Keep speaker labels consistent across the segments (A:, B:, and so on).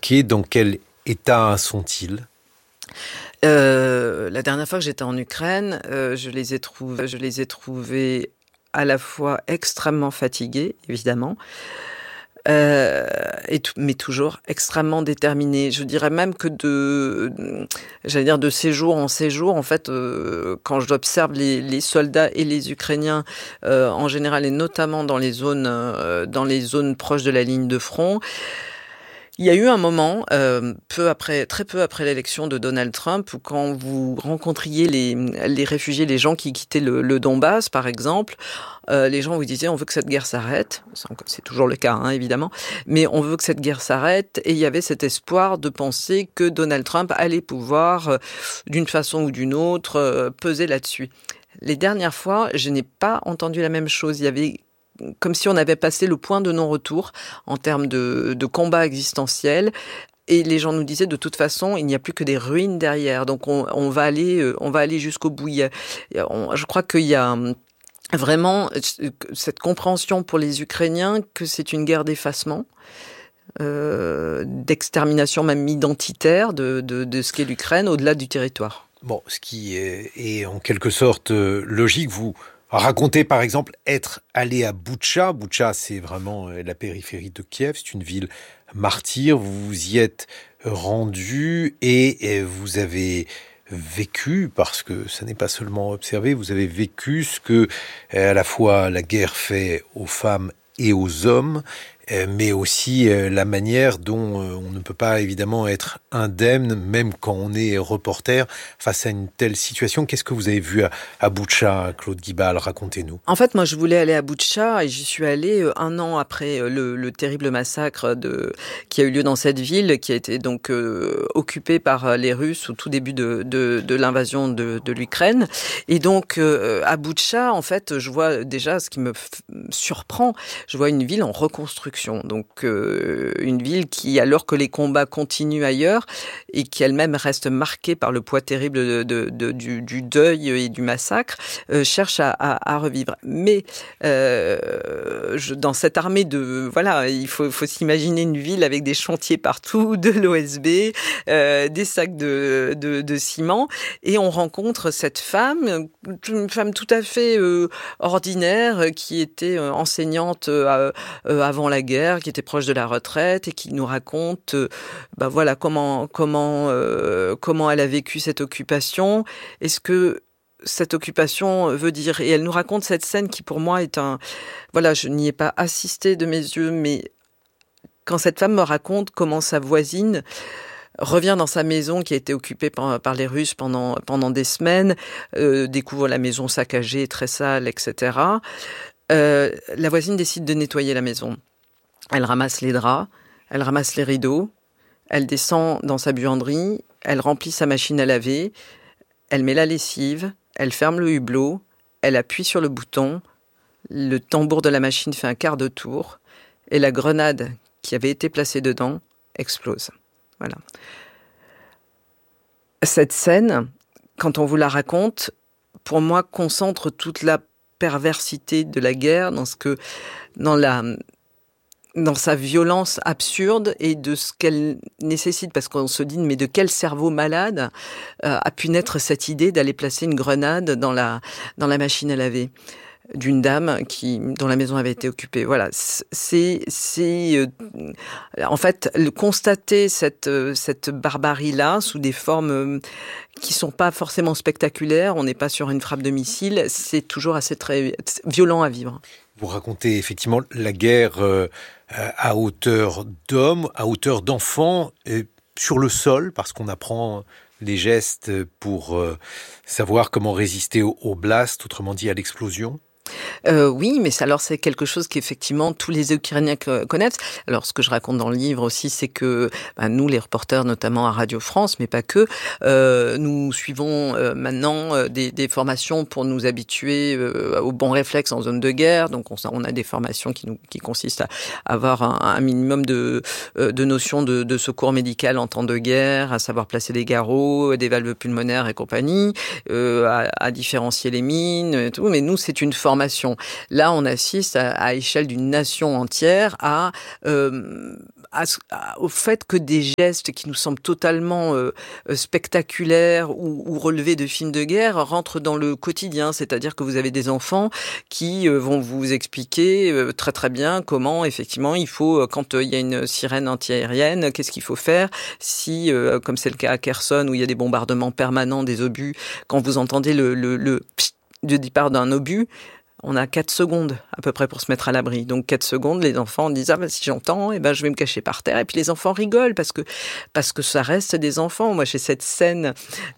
A: marqués. Dans quel état sont-ils ?
B: La dernière fois que j'étais en Ukraine, je les ai trouvés à la fois extrêmement fatigués, évidemment, mais toujours extrêmement déterminés. Je dirais même que de séjour en séjour, en fait, quand j'observe les soldats et les Ukrainiens, en général et notamment dans les zones proches de la ligne de front, il y a eu un moment, très peu après l'élection de Donald Trump, où quand vous rencontriez les réfugiés, les gens qui quittaient le Donbass, par exemple, les gens vous disaient on veut que cette guerre s'arrête. C'est toujours le cas, hein, évidemment, mais on veut que cette guerre s'arrête. Et il y avait cet espoir de penser que Donald Trump allait pouvoir, d'une façon ou d'une autre, peser là-dessus. Les dernières fois, je n'ai pas entendu la même chose. Il y avait comme si on avait passé le point de non-retour en termes de combat existentiel. Et les gens nous disaient, de toute façon, il n'y a plus que des ruines derrière. Donc, on va aller jusqu'au bout. Je crois qu'il y a vraiment cette compréhension pour les Ukrainiens que c'est une guerre d'effacement, d'extermination même identitaire de ce qu'est l'Ukraine au-delà du territoire.
A: Bon, ce qui est en quelque sorte logique, vous racontez par exemple être allé à Boutcha. Boutcha, c'est vraiment la périphérie de Kiev, c'est une ville martyre. Vous y êtes rendu et vous avez vécu, parce que ça n'est pas seulement observé, vous avez vécu ce que à la fois la guerre fait aux femmes et aux hommes, mais aussi la manière dont on ne peut pas évidemment être indemne, même quand on est reporter, face à une telle situation. Qu'est-ce que vous avez vu à Boutcha, Claude Guibal? Racontez-nous.
B: En fait, moi, je voulais aller à Boutcha et j'y suis allée un an après le terrible massacre qui a eu lieu dans cette ville, qui a été donc occupée par les Russes au tout début de l'invasion de l'Ukraine. Et donc, à Boutcha, en fait, je vois déjà ce qui me surprend. Je vois une ville en reconstruction. Donc, une ville qui, alors que les combats continuent ailleurs et qui elle-même reste marquée par le poids terrible du deuil et du massacre, cherche à revivre. Mais dans cette armée il faut s'imaginer une ville avec des chantiers partout, de l'OSB, des sacs de ciment, et on rencontre cette femme, une femme tout à fait ordinaire, qui était enseignante avant la guerre, qui était proche de la retraite et qui nous raconte comment elle a vécu cette occupation. Est-ce que cette occupation veut dire... Et elle nous raconte cette scène qui, pour moi, est je n'y ai pas assisté de mes yeux, mais quand cette femme me raconte comment sa voisine revient dans sa maison qui a été occupée par les Russes pendant des semaines, découvre la maison saccagée, très sale, etc. La voisine décide de nettoyer la maison. Elle ramasse les draps, elle ramasse les rideaux, elle descend dans sa buanderie, elle remplit sa machine à laver, elle met la lessive, elle ferme le hublot, elle appuie sur le bouton, le tambour de la machine fait un quart de tour, et la grenade qui avait été placée dedans explose. Voilà. Cette scène, quand on vous la raconte, pour moi, concentre toute la perversité de la guerre dans sa violence absurde et de ce qu'elle nécessite, parce qu'on se dit, mais de quel cerveau malade a pu naître cette idée d'aller placer une grenade dans la machine à laver d'une dame dont la maison avait été occupée. Voilà, en fait, constater cette barbarie-là sous des formes qui sont pas forcément spectaculaires, on n'est pas sur une frappe de missile, c'est toujours très violent à vivre.
A: Vous racontez effectivement la guerre à hauteur d'hommes, à hauteur d'enfants, sur le sol, parce qu'on apprend les gestes pour savoir comment résister au blast, autrement dit à l'explosion.
B: Oui, mais c'est quelque chose qu'effectivement tous les Ukrainiens connaissent. Alors, ce que je raconte dans le livre aussi, c'est que nous, les reporters, notamment à Radio France, mais pas que, nous suivons maintenant des formations pour nous habituer aux bons réflexes en zone de guerre. Donc, on a des formations qui consistent à avoir un minimum de notions de secours médical en temps de guerre, à savoir placer des garrots, des valves pulmonaires et compagnie, à différencier les mines et tout. Mais nous, c'est une formation. Là, on assiste à échelle d'une nation entière à au fait que des gestes qui nous semblent totalement spectaculaires ou relevés de films de guerre rentrent dans le quotidien. C'est-à-dire que vous avez des enfants qui vont vous expliquer très très bien comment effectivement il faut, quand il y a une sirène antiaérienne, qu'est-ce qu'il faut faire si, comme c'est le cas à Kherson où il y a des bombardements permanents des obus, quand vous entendez le pssst du départ d'un obus, on a 4 secondes à peu près pour se mettre à l'abri. Donc 4 secondes, les enfants disent si j'entends, je vais me cacher par terre. Et puis les enfants rigolent parce que ça reste des enfants. Moi, j'ai cette scène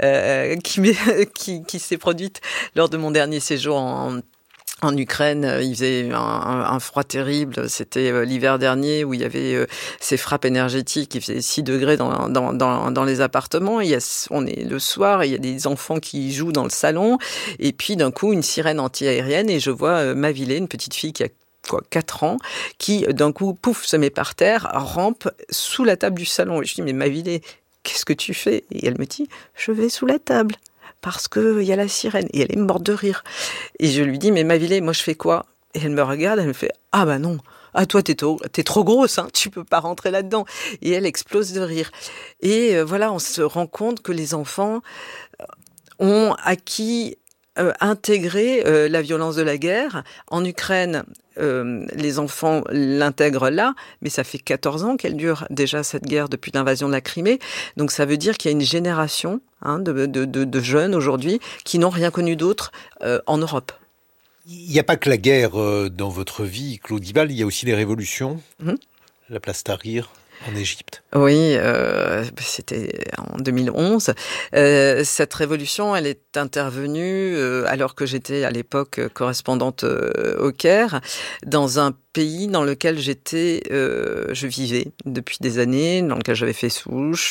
B: qui s'est produite lors de mon dernier séjour en Ukraine. Il faisait un froid terrible. C'était l'hiver dernier où il y avait ces frappes énergétiques. Il faisait 6 degrés dans les appartements. On est le soir et il y a des enfants qui jouent dans le salon. Et puis d'un coup, une sirène anti-aérienne et je vois Mavilé, une petite fille qui a 4 ans, qui d'un coup, pouf, se met par terre, rampe sous la table du salon. Et je dis, mais Mavilé, qu'est-ce que tu fais? Et elle me dit, je vais sous la table. Parce qu'il y a la sirène. Et elle est morte de rire. Et je lui dis, mais Mavilé, moi je fais quoi? Et elle me regarde, elle me fait, ah bah non, ah toi t'es trop grosse, hein, tu peux pas rentrer là-dedans. Et elle explose de rire. Et voilà, on se rend compte que les enfants ont acquis, intégré la violence de la guerre. En Ukraine, les enfants l'intègrent là, mais ça fait 14 ans qu'elle dure déjà cette guerre depuis l'invasion de la Crimée. Donc ça veut dire qu'il y a une génération de jeunes aujourd'hui qui n'ont rien connu d'autre en Europe.
A: Il n'y a pas que la guerre dans votre vie, Claude Guibal, il y a aussi les révolutions. La place Tahrir en Égypte.
B: Oui, c'était en 2011. Cette révolution, elle est intervenue alors que j'étais à l'époque correspondante au Caire, dans un pays dans lequel je vivais depuis des années, dans lequel j'avais fait souche,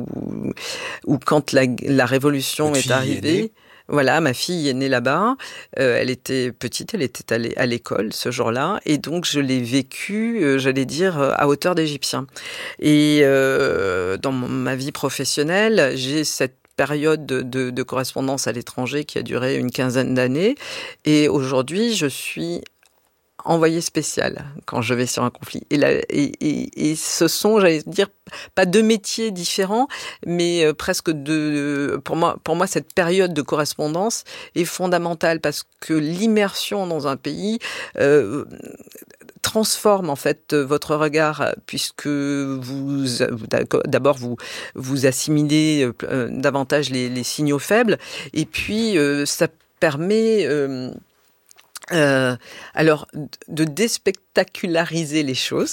B: où quand la révolution est arrivée. Voilà, ma fille est née là-bas. Elle était petite, elle était allée à l'école ce jour-là, et donc je l'ai vécu, j'allais dire, à hauteur d'Égyptien. Et dans ma vie professionnelle, j'ai cette période de correspondance à l'étranger qui a duré une 15aine d'années, et aujourd'hui, je suis envoyé spécial quand je vais sur un conflit. Et ce sont, j'allais dire, pas 2 métiers différents, mais presque pour moi, cette période de correspondance est fondamentale parce que l'immersion dans un pays transforme en fait votre regard, puisque d'abord vous assimilez davantage les signaux faibles, et puis ça permet alors de déspectaculariser les choses,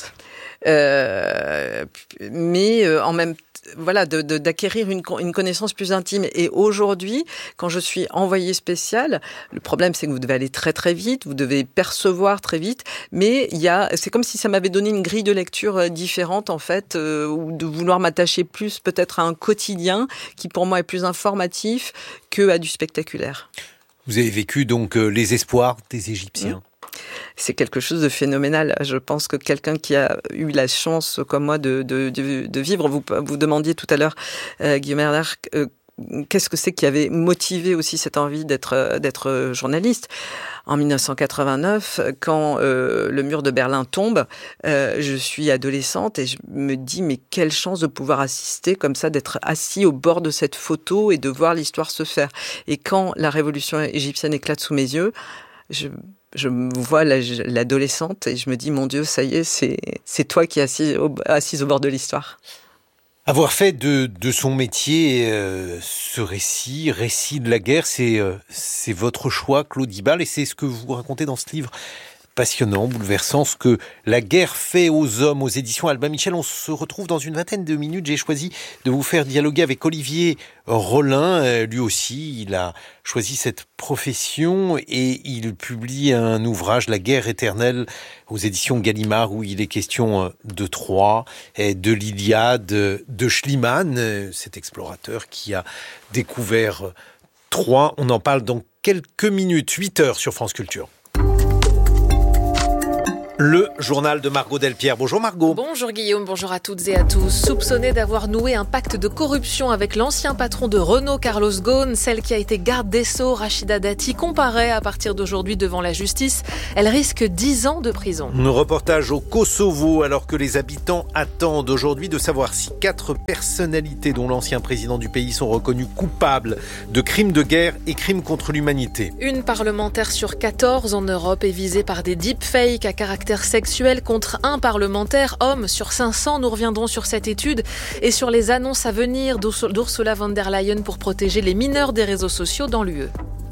B: mais en même voilà, d'acquérir une connaissance plus intime. Et aujourd'hui, quand je suis envoyée spéciale, le problème c'est que vous devez aller très très vite, vous devez percevoir très vite, mais c'est comme si ça m'avait donné une grille de lecture différente en fait, ou de vouloir m'attacher plus peut-être à un quotidien qui pour moi est plus informatif que à du spectaculaire.
A: Vous avez vécu donc les espoirs des Égyptiens.
B: C'est quelque chose de phénoménal. Je pense que quelqu'un qui a eu la chance, comme moi, de vivre, vous demandiez tout à l'heure, Guillaume Erner, qu'est-ce que c'est qui avait motivé aussi cette envie d'être journaliste? En 1989, quand le mur de Berlin tombe, je suis adolescente et je me dis mais quelle chance de pouvoir assister comme ça, d'être assis au bord de cette photo et de voir l'histoire se faire. Et quand la révolution égyptienne éclate sous mes yeux, je vois l'adolescente et je me dis mon Dieu, ça y est, c'est toi qui es assise au bord de l'histoire.
A: Avoir fait de son métier ce récit de la guerre, c'est votre choix, Claude Guibal, et c'est ce que vous racontez dans ce livre passionnant, bouleversant, ce que la guerre fait aux hommes, aux éditions Albin Michel. On se retrouve dans une vingtaine de minutes. J'ai choisi de vous faire dialoguer avec Olivier Rollin. Lui aussi, il a choisi cette profession et il publie un ouvrage, La guerre éternelle, aux éditions Gallimard, où il est question de Troie, de l'Iliade, de Schliemann, cet explorateur qui a découvert Troie. On en parle dans quelques minutes, 8h sur France Culture. Le journal de Margot Delpierre. Bonjour Margot.
C: Bonjour Guillaume, bonjour à toutes et à tous. Soupçonnée d'avoir noué un pacte de corruption avec l'ancien patron de Renault, Carlos Ghosn, celle qui a été garde des Sceaux, Rachida Dati, comparaît à partir d'aujourd'hui devant la justice. Elle risque 10 ans de prison.
A: Reportage au Kosovo, alors que les habitants attendent aujourd'hui de savoir si 4 personnalités, dont l'ancien président du pays, sont reconnues coupables de crimes de guerre et crimes contre l'humanité.
C: Une parlementaire sur 14 en Europe est visée par des deepfakes à caractère sexuel contre un parlementaire homme sur 500. Nous reviendrons sur cette étude et sur les annonces à venir d'Ursula von der Leyen pour protéger les mineurs des réseaux sociaux dans l'UE.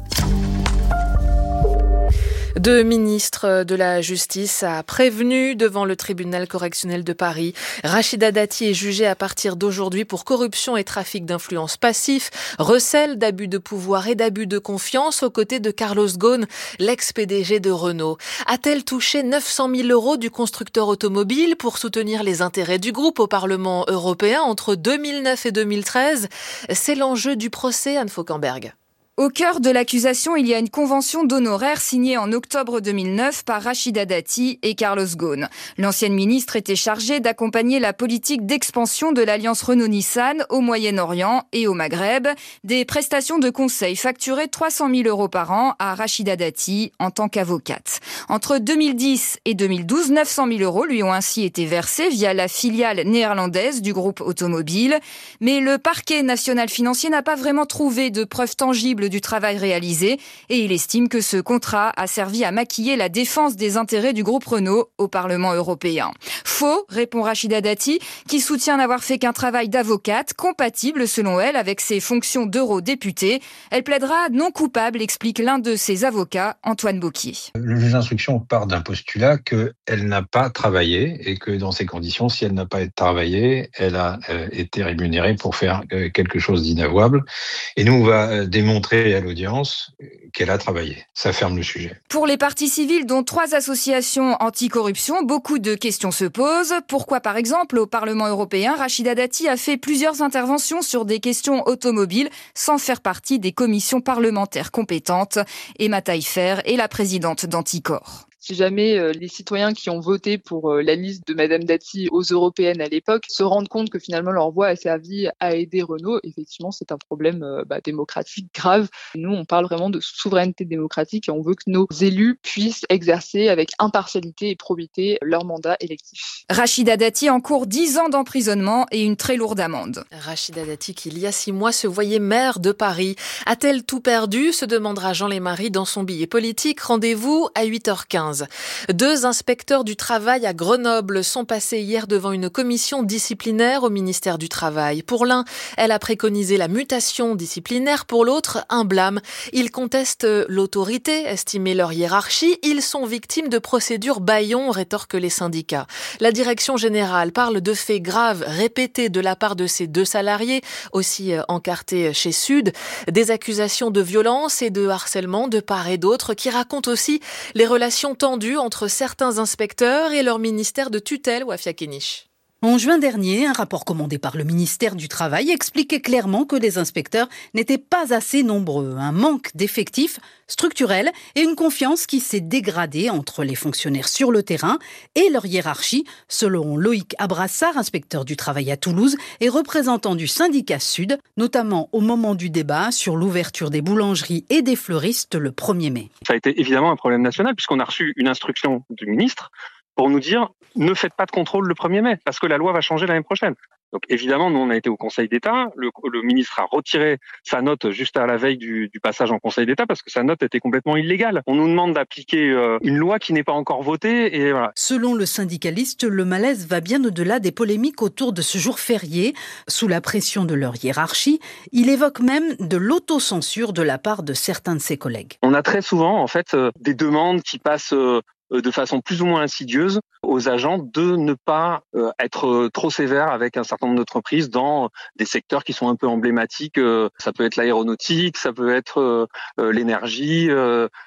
C: 2 ministres de la Justice a prévenu devant le tribunal correctionnel de Paris. Rachida Dati est jugée à partir d'aujourd'hui pour corruption et trafic d'influence passif, recel d'abus de pouvoir et d'abus de confiance aux côtés de Carlos Ghosn, l'ex-PDG de Renault. A-t-elle touché 900 000 € du constructeur automobile pour soutenir les intérêts du groupe au Parlement européen entre 2009 et 2013 ? C'est l'enjeu du procès, Anne Fauquemberg.
D: Au cœur de l'accusation, il y a une convention d'honoraires signée en octobre 2009 par Rachida Dati et Carlos Ghosn. L'ancienne ministre était chargée d'accompagner la politique d'expansion de l'alliance Renault-Nissan au Moyen-Orient et au Maghreb. Des prestations de conseil facturées 300 000 € par an à Rachida Dati en tant qu'avocate. Entre 2010 et 2012, 900 000 € lui ont ainsi été versés via la filiale néerlandaise du groupe automobile. Mais le parquet national financier n'a pas vraiment trouvé de preuves tangibles du travail réalisé et il estime que ce contrat a servi à maquiller la défense des intérêts du groupe Renault au Parlement européen. Faux, répond Rachida Dati, qui soutient n'avoir fait qu'un travail d'avocate compatible selon elle avec ses fonctions d'eurodéputée. Elle plaidera non coupable, explique l'un de ses avocats, Antoine Beauquier.
E: Le juge d'instruction part d'un postulat qu'elle n'a pas travaillé et que dans ces conditions, si elle n'a pas travaillé, elle a été rémunérée pour faire quelque chose d'inavouable. Et nous, on va démontrer à l'audience qu'elle a travaillé. Ça ferme le sujet.
D: Pour les parties civiles, dont 3 associations anticorruption, beaucoup de questions se posent. Pourquoi, par exemple, au Parlement européen, Rachida Dati a fait plusieurs interventions sur des questions automobiles sans faire partie des commissions parlementaires compétentes? Emma Taillefer est la présidente d'Anticor.
F: Si jamais les citoyens qui ont voté pour la liste de Madame Dati aux européennes à l'époque se rendent compte que finalement leur voix a servi à aider Renault, effectivement c'est un problème démocratique grave. Nous on parle vraiment de souveraineté démocratique et on veut que nos élus puissent exercer avec impartialité et probité leur mandat électif.
D: Rachida Dati encourt 10 ans d'emprisonnement et une très lourde amende.
C: Rachida Dati qui il y a 6 mois se voyait maire de Paris. A-t-elle tout perdu ? Se demandera Jean Lémarie dans son billet politique. Rendez-vous à 8h15. 2 inspecteurs du travail à Grenoble sont passés hier devant une commission disciplinaire au ministère du Travail. Pour l'un, elle a préconisé la mutation disciplinaire. Pour l'autre, un blâme. Ils contestent l'autorité, estimée leur hiérarchie. Ils sont victimes de procédures bâillons, rétorquent les syndicats. La direction générale parle de faits graves répétés de la part de ces 2 salariés, aussi encartés chez Sud. Des accusations de violence et de harcèlement de part et d'autre qui racontent aussi les relations tendues entre certains inspecteurs et leur ministère de tutelle, Wafia Kenich.
G: En juin dernier, un rapport commandé par le ministère du Travail expliquait clairement que les inspecteurs n'étaient pas assez nombreux. Un manque d'effectifs structurel et une confiance qui s'est dégradée entre les fonctionnaires sur le terrain et leur hiérarchie, selon Loïc Abrassard, inspecteur du travail à Toulouse et représentant du syndicat Sud, notamment au moment du débat sur l'ouverture des boulangeries et des fleuristes le 1er mai.
H: Ça a été évidemment un problème national puisqu'on a reçu une instruction du ministre pour nous dire ne faites pas de contrôle le 1er mai parce que la loi va changer l'année prochaine. Donc évidemment, nous on a été au Conseil d'État, le ministre a retiré sa note juste à la veille du passage en Conseil d'État parce que sa note était complètement illégale. On nous demande d'appliquer une loi qui n'est pas encore votée et voilà.
G: Selon le syndicaliste, le malaise va bien au-delà des polémiques autour de ce jour férié. Sous la pression de leur hiérarchie, il évoque même de l'autocensure de la part de certains de ses collègues.
H: On a très souvent en fait des demandes qui passent de façon plus ou moins insidieuse aux agents de ne pas être trop sévères avec un certain nombre d'entreprises dans des secteurs qui sont un peu emblématiques. Ça peut être l'aéronautique, ça peut être l'énergie,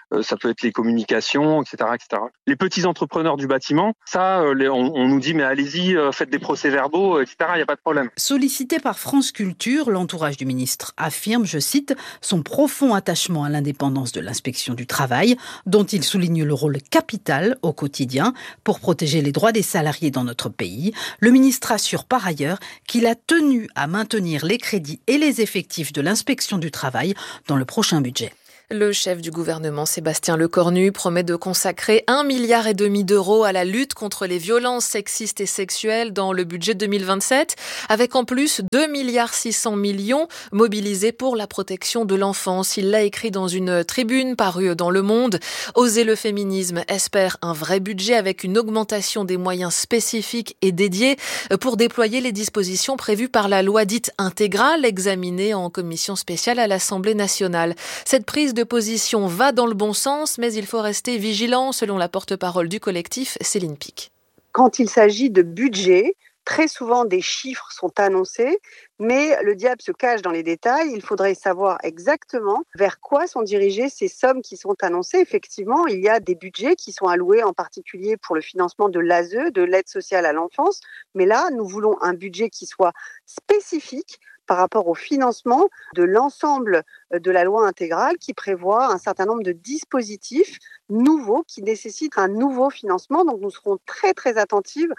H: ça peut être les communications, etc., etc. Les petits entrepreneurs du bâtiment, ça, on nous dit mais allez-y, faites des procès-verbaux, etc., il n'y a pas de problème.
G: Sollicité par France Culture, l'entourage du ministre affirme, je cite, son profond attachement à l'indépendance de l'inspection du travail, dont il souligne le rôle capital au quotidien pour protéger les droits des salariés dans notre pays. Le ministre assure par ailleurs qu'il a tenu à maintenir les crédits et les effectifs de l'inspection du travail dans le prochain budget.
C: Le chef du gouvernement, Sébastien Lecornu, promet de consacrer 1,5 milliard d'euros à la lutte contre les violences sexistes et sexuelles dans le budget 2027, avec en plus 2,6 milliards mobilisés pour la protection de l'enfance. Il l'a écrit dans une tribune parue dans Le Monde. Oser le féminisme espère un vrai budget avec une augmentation des moyens spécifiques et dédiés pour déployer les dispositions prévues par la loi dite intégrale, examinée en commission spéciale à l'Assemblée nationale. Cette prise de position va dans le bon sens, mais il faut rester vigilant, selon la porte-parole du collectif, Céline Pic.
I: Quand il s'agit de budget, très souvent des chiffres sont annoncés, mais le diable se cache dans les détails. Il faudrait savoir exactement vers quoi sont dirigées ces sommes qui sont annoncées. Effectivement, il y a des budgets qui sont alloués en particulier pour le financement de l'ASE, de l'aide sociale à l'enfance, mais là, nous voulons un budget qui soit spécifique par rapport au financement de l'ensemble de la loi intégrale qui prévoit un certain nombre de dispositifs nouveaux qui nécessitent un nouveau financement. Donc nous serons très très attentives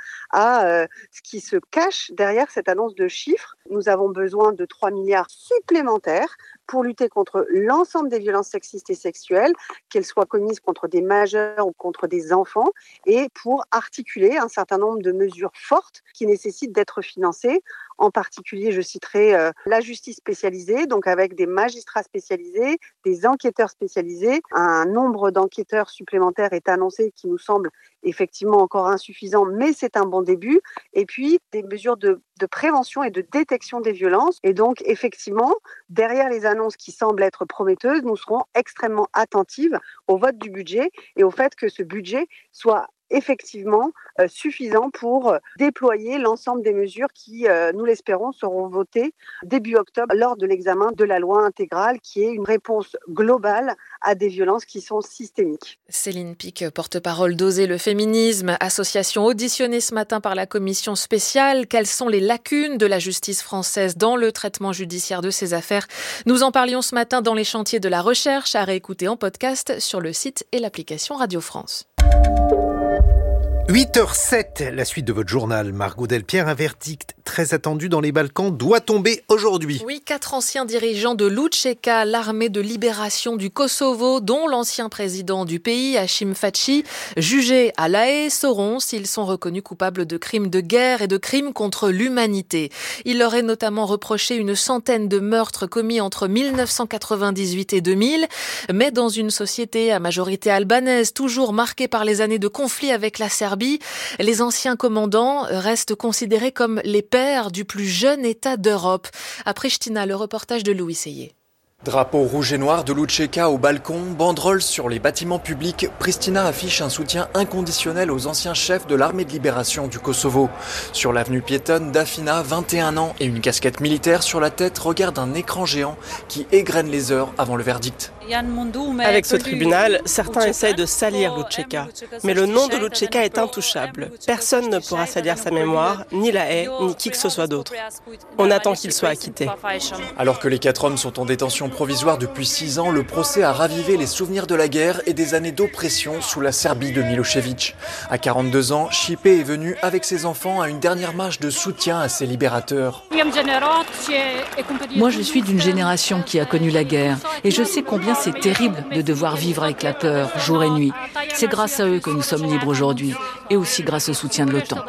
I: à ce qui se cache derrière cette annonce de chiffres. Nous avons besoin de 3 milliards supplémentaires pour lutter contre l'ensemble des violences sexistes et sexuelles, qu'elles soient commises contre des majeurs ou contre des enfants, et pour articuler un certain nombre de mesures fortes qui nécessitent d'être financées. En particulier, je citerai la justice spécialisée, donc avec des magistrats spécialisés, des enquêteurs spécialisés. Un nombre d'enquêteurs supplémentaires est annoncé qui nous semble effectivement encore insuffisant, mais c'est un bon début. Et puis, des mesures de prévention et de détection des violences. Et donc, effectivement, derrière les annonces qui semblent être prometteuses, nous serons extrêmement attentives au vote du budget et au fait que ce budget soit effectivement suffisant pour déployer l'ensemble des mesures qui, nous l'espérons, seront votées début octobre lors de l'examen de la loi intégrale qui est une réponse globale à des violences qui sont systémiques.
C: Céline Pic, porte-parole d'Oser le féminisme, association auditionnée ce matin par la commission spéciale. Quelles sont les lacunes de la justice française dans le traitement judiciaire de ces affaires? Nous en parlions ce matin dans les chantiers de la recherche, à réécouter en podcast sur le site et l'application Radio France.
A: 8h07, la suite de votre journal. Margot Delpierre, un verdict très attendu dans les Balkans doit tomber aujourd'hui.
C: Oui, 4 anciens dirigeants de l'UÇK, l'armée de libération du Kosovo, dont l'ancien président du pays, Hashim Thaçi, jugés à La Haye, sauront s'ils sont reconnus coupables de crimes de guerre et de crimes contre l'humanité. Il leur est notamment reproché une centaine de meurtres commis entre 1998 et 2000, mais dans une société à majorité albanaise, toujours marquée par les années de conflit avec la Serbie, les anciens commandants restent considérés comme les pères du plus jeune État d'Europe. À Pristina, le reportage de Louis Seyé.
J: Drapeau rouge et noir de l'UÇK au balcon, banderoles sur les bâtiments publics, Pristina affiche un soutien inconditionnel aux anciens chefs de l'armée de libération du Kosovo. Sur l'avenue piétonne, Dafina, 21 ans et une casquette militaire sur la tête, regarde un écran géant qui égrène les heures avant le verdict.
K: Avec ce tribunal, certains essayent de salir l'UÇK. Mais le nom de l'UÇK est intouchable. Personne ne pourra salir sa mémoire, ni La Haye, ni qui que ce soit d'autre. On attend qu'il soit acquitté.
J: Alors que les 4 hommes sont en détention provisoire depuis 6 ans, le procès a ravivé les souvenirs de la guerre et des années d'oppression sous la Serbie de Milošević. À 42 ans, Šipe est venu avec ses enfants à une dernière marche de soutien à ses libérateurs.
L: Moi, je suis d'une génération qui a connu la guerre et je sais combien c'est terrible de devoir vivre avec la peur jour et nuit. C'est grâce à eux que nous sommes libres aujourd'hui et aussi grâce au soutien de l'OTAN.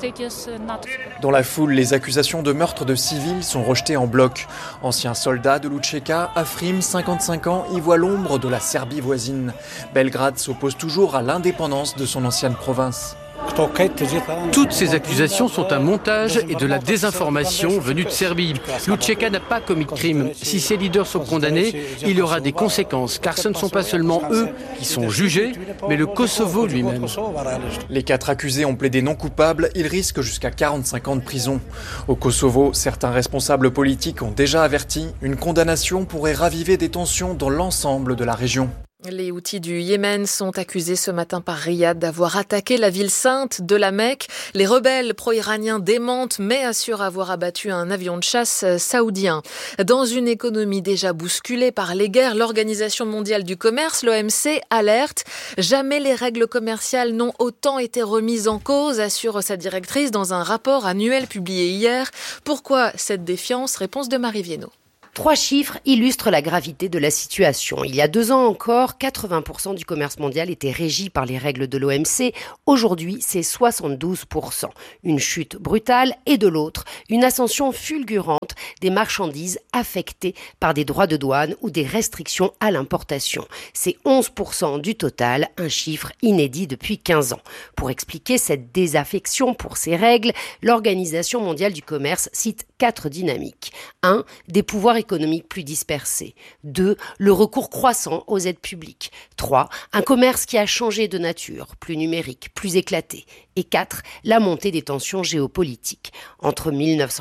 J: Dans la foule, les accusations de meurtre de civils sont rejetées en bloc. Ancien soldat de l'UÇK, Afrim, 55 ans, y voit l'ombre de la Serbie voisine. Belgrade s'oppose toujours à l'indépendance de son ancienne province.
M: Toutes ces accusations sont un montage et de la désinformation venue de Serbie. L'UÇK n'a pas commis de crime. Si ses leaders sont condamnés, il y aura des conséquences, car ce ne sont pas seulement eux qui sont jugés, mais le Kosovo lui-même.
J: Les 4 accusés ont plaidé non coupables, ils risquent jusqu'à 45 ans de prison. Au Kosovo, certains responsables politiques ont déjà averti, une condamnation pourrait raviver des tensions dans l'ensemble de la région.
C: Les Houthis du Yémen sont accusés ce matin par Riyad d'avoir attaqué la ville sainte de la Mecque. Les rebelles pro-iraniens démentent mais assurent avoir abattu un avion de chasse saoudien. Dans une économie déjà bousculée par les guerres, l'Organisation mondiale du commerce, l'OMC, alerte. Jamais les règles commerciales n'ont autant été remises en cause, assure sa directrice dans un rapport annuel publié hier. Pourquoi cette défiance ? Réponse de Marie Viennot.
N: 3 chiffres illustrent la gravité de la situation. Il y a 2 ans encore, 80% du commerce mondial était régi par les règles de l'OMC. Aujourd'hui, c'est 72%. Une chute brutale et de l'autre, une ascension fulgurante des marchandises affectées par des droits de douane ou des restrictions à l'importation. C'est 11% du total, un chiffre inédit depuis 15 ans. Pour expliquer cette désaffection pour ces règles, l'Organisation mondiale du commerce cite 4 dynamiques. 1. Des pouvoirs économiques plus dispersés. 2. Le recours croissant aux aides publiques. 3. Un commerce qui a changé de nature, plus numérique, plus éclaté. Et 4. La montée des tensions géopolitiques. Entre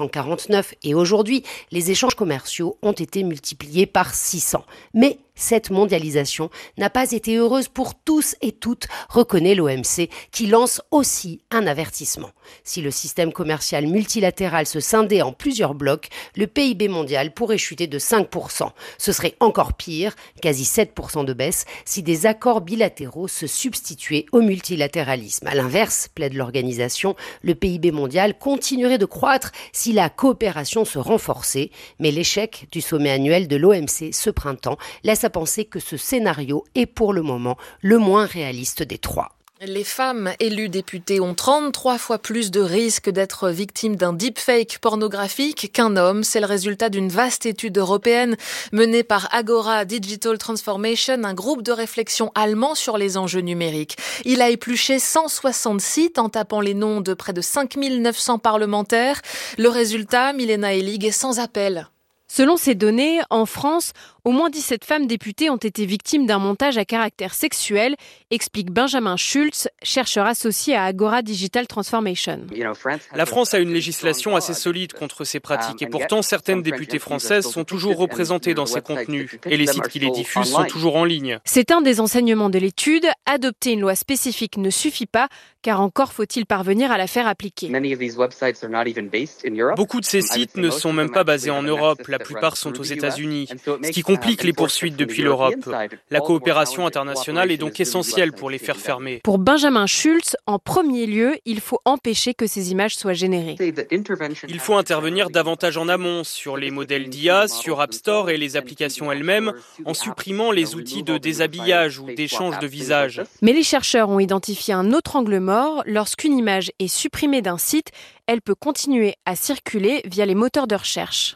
N: 1949 et aujourd'hui, les échanges commerciaux ont été multipliés par 600. Mais cette mondialisation n'a pas été heureuse pour tous et toutes, reconnaît l'OMC, qui lance aussi un avertissement. Si le système commercial multilatéral se scindait en plusieurs blocs, le PIB mondial pourrait chuter de 5%. Ce serait encore pire, quasi 7% de baisse, si des accords bilatéraux se substituaient au multilatéralisme. À l'inverse, plaide l'organisation, le PIB mondial continuerait de croître si la coopération se renforçait. Mais l'échec du sommet annuel de l'OMC ce printemps laisse à penser que ce scénario est pour le moment le moins réaliste des 3.
C: Les femmes élues députées ont 33 fois plus de risques d'être victimes d'un deepfake pornographique qu'un homme. C'est le résultat d'une vaste étude européenne menée par Agora Digital Transformation, un groupe de réflexion allemand sur les enjeux numériques. Il a épluché 160 sites en tapant les noms de près de 5900 parlementaires. Le résultat, Milena Elig, est sans appel.
O: Selon ces données, en France, au moins 17 femmes députées ont été victimes d'un montage à caractère sexuel, explique Benjamin Schultz, chercheur associé à Agora Digital Transformation.
P: La France a une législation assez solide contre ces pratiques et pourtant certaines députées françaises sont toujours représentées dans ces contenus et les sites qui les diffusent sont toujours en ligne.
O: C'est un des enseignements de l'étude. Adopter une loi spécifique ne suffit pas, car encore faut-il parvenir à la faire appliquer.
P: Beaucoup de ces sites ne sont même pas basés en Europe, la plupart sont aux États-Unis, ce qui complique les poursuites depuis l'Europe. La coopération internationale est donc essentielle pour les faire fermer.
O: Pour Benjamin Schultz, en premier lieu, il faut empêcher que ces images soient générées.
P: Il faut intervenir davantage en amont sur les modèles d'IA, sur App Store et les applications elles-mêmes, en supprimant les outils de déshabillage ou d'échange de visage.
O: Mais les chercheurs ont identifié un autre angle mort. Lorsqu'une image est supprimée d'un site, elle peut continuer à circuler via les moteurs de recherche.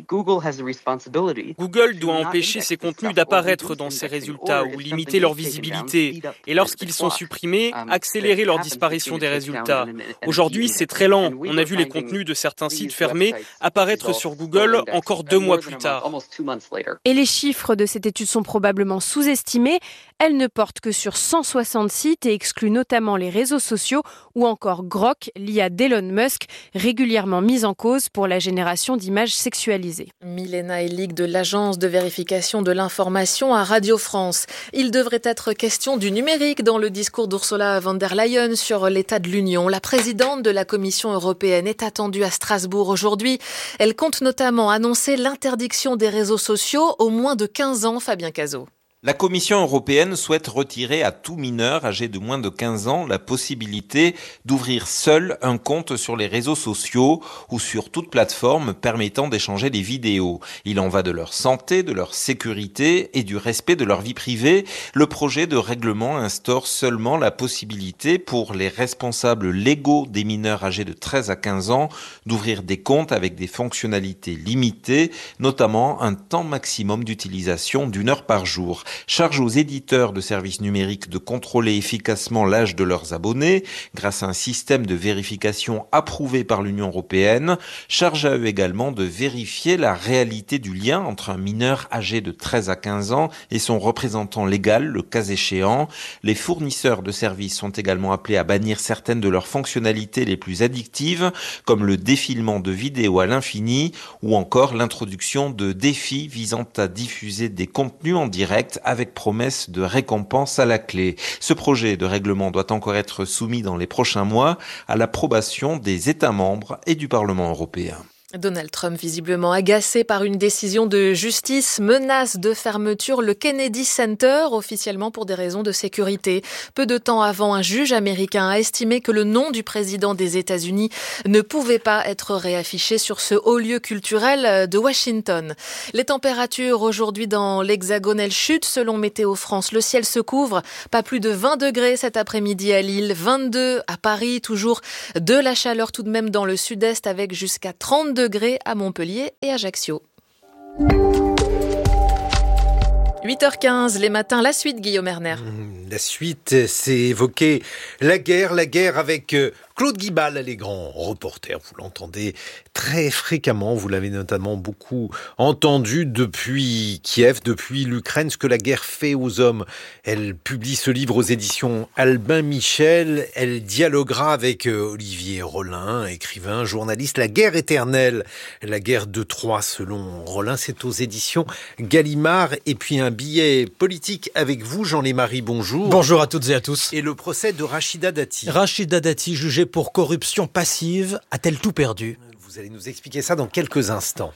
P: Google doit empêcher ces contenus d'apparaître dans ses résultats ou limiter leur visibilité. Et lorsqu'ils sont supprimés, accélérer leur disparition des résultats. Aujourd'hui, c'est très lent. On a vu les contenus de certains sites fermés apparaître sur Google encore 2 mois plus tard.
O: Et les chiffres de cette étude sont probablement sous-estimés. Elle ne porte que sur 160 sites et exclut notamment les réseaux sociaux ou encore Grok, l'IA d'Elon Musk, régulièrement mise en cause pour la génération d'images sexualisées.
C: Milena Elig de l'Agence de vérification de l'information à Radio France. Il devrait être question du numérique dans le discours d'Ursula von der Leyen sur l'état de l'Union. La présidente de la Commission européenne est attendue à Strasbourg aujourd'hui. Elle compte notamment annoncer l'interdiction des réseaux sociaux aux moins de 15 ans, Fabien Cazot.
Q: La Commission européenne souhaite retirer à tout mineur âgé de moins de 15 ans la possibilité d'ouvrir seul un compte sur les réseaux sociaux ou sur toute plateforme permettant d'échanger des vidéos. Il en va de leur santé, de leur sécurité et du respect de leur vie privée. Le projet de règlement instaure seulement la possibilité pour les responsables légaux des mineurs âgés de 13 à 15 ans d'ouvrir des comptes avec des fonctionnalités limitées, notamment un temps maximum d'utilisation d'1 heure par jour. Charge aux éditeurs de services numériques de contrôler efficacement l'âge de leurs abonnés grâce à un système de vérification approuvé par l'Union européenne. Charge à eux également de vérifier la réalité du lien entre un mineur âgé de 13 à 15 ans et son représentant légal, le cas échéant. Les fournisseurs de services sont également appelés à bannir certaines de leurs fonctionnalités les plus addictives, comme le défilement de vidéos à l'infini ou encore l'introduction de défis visant à diffuser des contenus en direct texte avec promesse de récompense à la clé. Ce projet de règlement doit encore être soumis dans les prochains mois à l'approbation des États membres et du Parlement européen.
C: Donald Trump, visiblement agacé par une décision de justice, menace de fermeture le Kennedy Center, officiellement pour des raisons de sécurité. Peu de temps avant, un juge américain a estimé que le nom du président des États-Unis ne pouvait pas être réaffiché sur ce haut lieu culturel de Washington. Les températures aujourd'hui dans l'Hexagone, elles chutent selon Météo France. Le ciel se couvre, pas plus de 20 degrés cet après-midi à Lille, 22 à Paris, toujours de la chaleur tout de même dans le sud-est avec jusqu'à 30 degrés à Montpellier et Ajaccio. 8h15, les matins, la suite, Guillaume Erner.
A: La suite, c'est évoquer la guerre avec Claude Guibal, les grands reporters. Vous l'entendez très fréquemment, vous l'avez notamment beaucoup entendu depuis Kiev, depuis l'Ukraine, ce que la guerre fait aux hommes. Elle publie ce livre aux éditions Albin Michel. Elle dialoguera avec Olivier Rollin, écrivain, journaliste. La guerre éternelle, la guerre de Troie selon Rollin, c'est aux éditions Gallimard. Et puis un billet politique avec vous, Jean-Lémarie, bonjour.
R: Bonjour à toutes et à tous.
A: Et le procès de Rachida Dati.
R: Rachida Dati, jugée pour corruption passive, a-t-elle tout perdu ?
A: Vous allez nous expliquer ça dans quelques instants.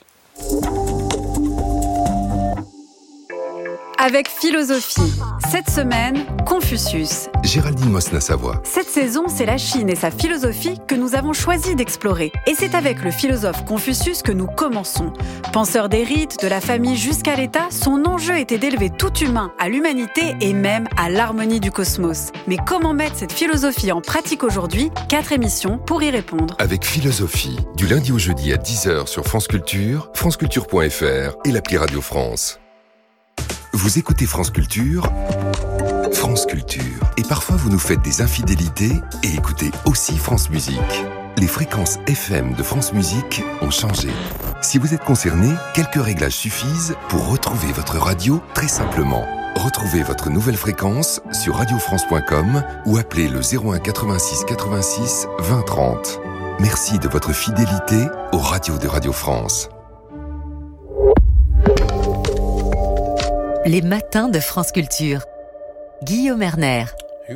S: Avec Philosophie. Cette semaine, Confucius.
T: Géraldine Mosna-Savoie.
S: Cette saison, c'est la Chine et sa philosophie que nous avons choisi d'explorer. Et c'est avec le philosophe Confucius que nous commençons. Penseur des rites, de la famille jusqu'à l'État, son enjeu était d'élever tout humain à l'humanité et même à l'harmonie du cosmos. Mais comment mettre cette philosophie en pratique aujourd'hui ? 4 émissions pour y répondre.
T: Avec Philosophie, du lundi au jeudi à 10h sur France Culture, franceculture.fr et l'appli Radio France. Vous écoutez France Culture, France Culture. Et parfois vous nous faites des infidélités et écoutez aussi France Musique. Les fréquences FM de France Musique ont changé. Si vous êtes concerné, quelques réglages suffisent pour retrouver votre radio très simplement. Retrouvez votre nouvelle fréquence sur radiofrance.com ou appelez le 01 86 86 20 30. Merci de votre fidélité aux radios de Radio France.
U: Les matins de France Culture. Guillaume Erner.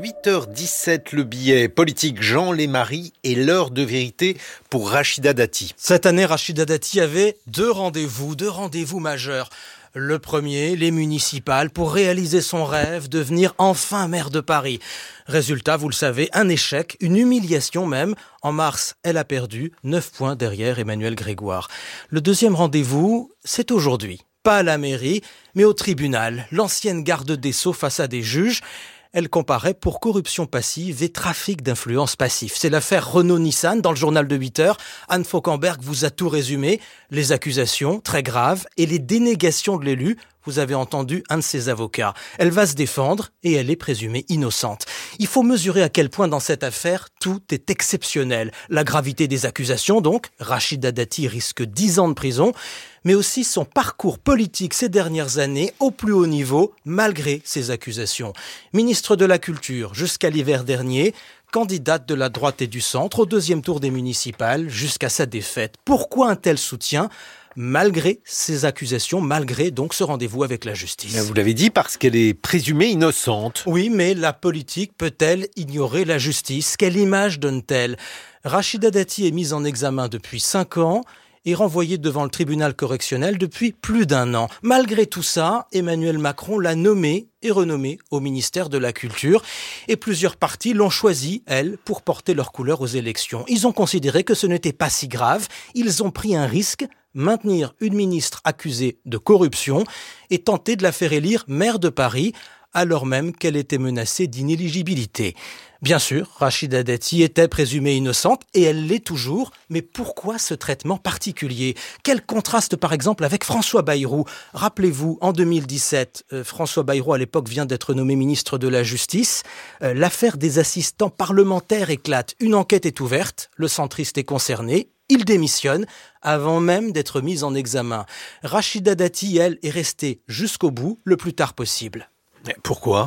A: 8h17, le billet politique Jean-Lémarie et l'heure de vérité pour Rachida Dati.
R: Cette année, Rachida Dati avait deux rendez-vous majeurs. Le premier, les municipales, pour réaliser son rêve, devenir enfin maire de Paris. Résultat, vous le savez, un échec, une humiliation même. En mars, elle a perdu 9 points derrière Emmanuel Grégoire. Le deuxième rendez-vous, c'est aujourd'hui. Pas à la mairie, mais au tribunal. L'ancienne garde des Sceaux face à des juges. Elle comparaît pour corruption passive et trafic d'influence passif. C'est l'affaire Renault-Nissan dans le journal de 8h. Anne Fauquemberg vous a tout résumé. Les accusations, très graves, et les dénégations de l'élu. Vous avez entendu un de ses avocats. Elle va se défendre et elle est présumée innocente. Il faut mesurer à quel point dans cette affaire, tout est exceptionnel. La gravité des accusations donc, Rachida Dati risque 10 ans de prison, mais aussi son parcours politique ces dernières années au plus haut niveau, malgré ces accusations. Ministre de la Culture jusqu'à l'hiver dernier, candidate de la droite et du centre au deuxième tour des municipales jusqu'à sa défaite. Pourquoi un tel soutien ? Malgré ces accusations, malgré donc ce rendez-vous avec la justice.
A: Vous l'avez dit, parce qu'elle est présumée innocente.
R: Oui, mais la politique peut-elle ignorer la justice ? Quelle image donne-t-elle ? Rachida Dati est mise en examen depuis 5 ans et renvoyée devant le tribunal correctionnel depuis plus d'1 an. Malgré tout ça, Emmanuel Macron l'a nommée et renommée au ministère de la Culture. Et plusieurs partis l'ont choisie, elle, pour porter leur couleur aux élections. Ils ont considéré que ce n'était pas si grave. Ils ont pris un risque, maintenir une ministre accusée de corruption et tenter de la faire élire maire de Paris, alors même qu'elle était menacée d'inéligibilité. Bien sûr, Rachida Dati était présumée innocente et elle l'est toujours, mais pourquoi ce traitement particulier ? Quel contraste par exemple avec François Bayrou ? Rappelez-vous, en 2017, François Bayrou à l'époque vient d'être nommé ministre de la Justice. L'affaire des assistants parlementaires éclate. Une enquête est ouverte, le centriste est concerné. Il démissionne avant même d'être mis en examen. Rachida Dati, elle, est restée jusqu'au bout, le plus tard possible.
A: Pourquoi ?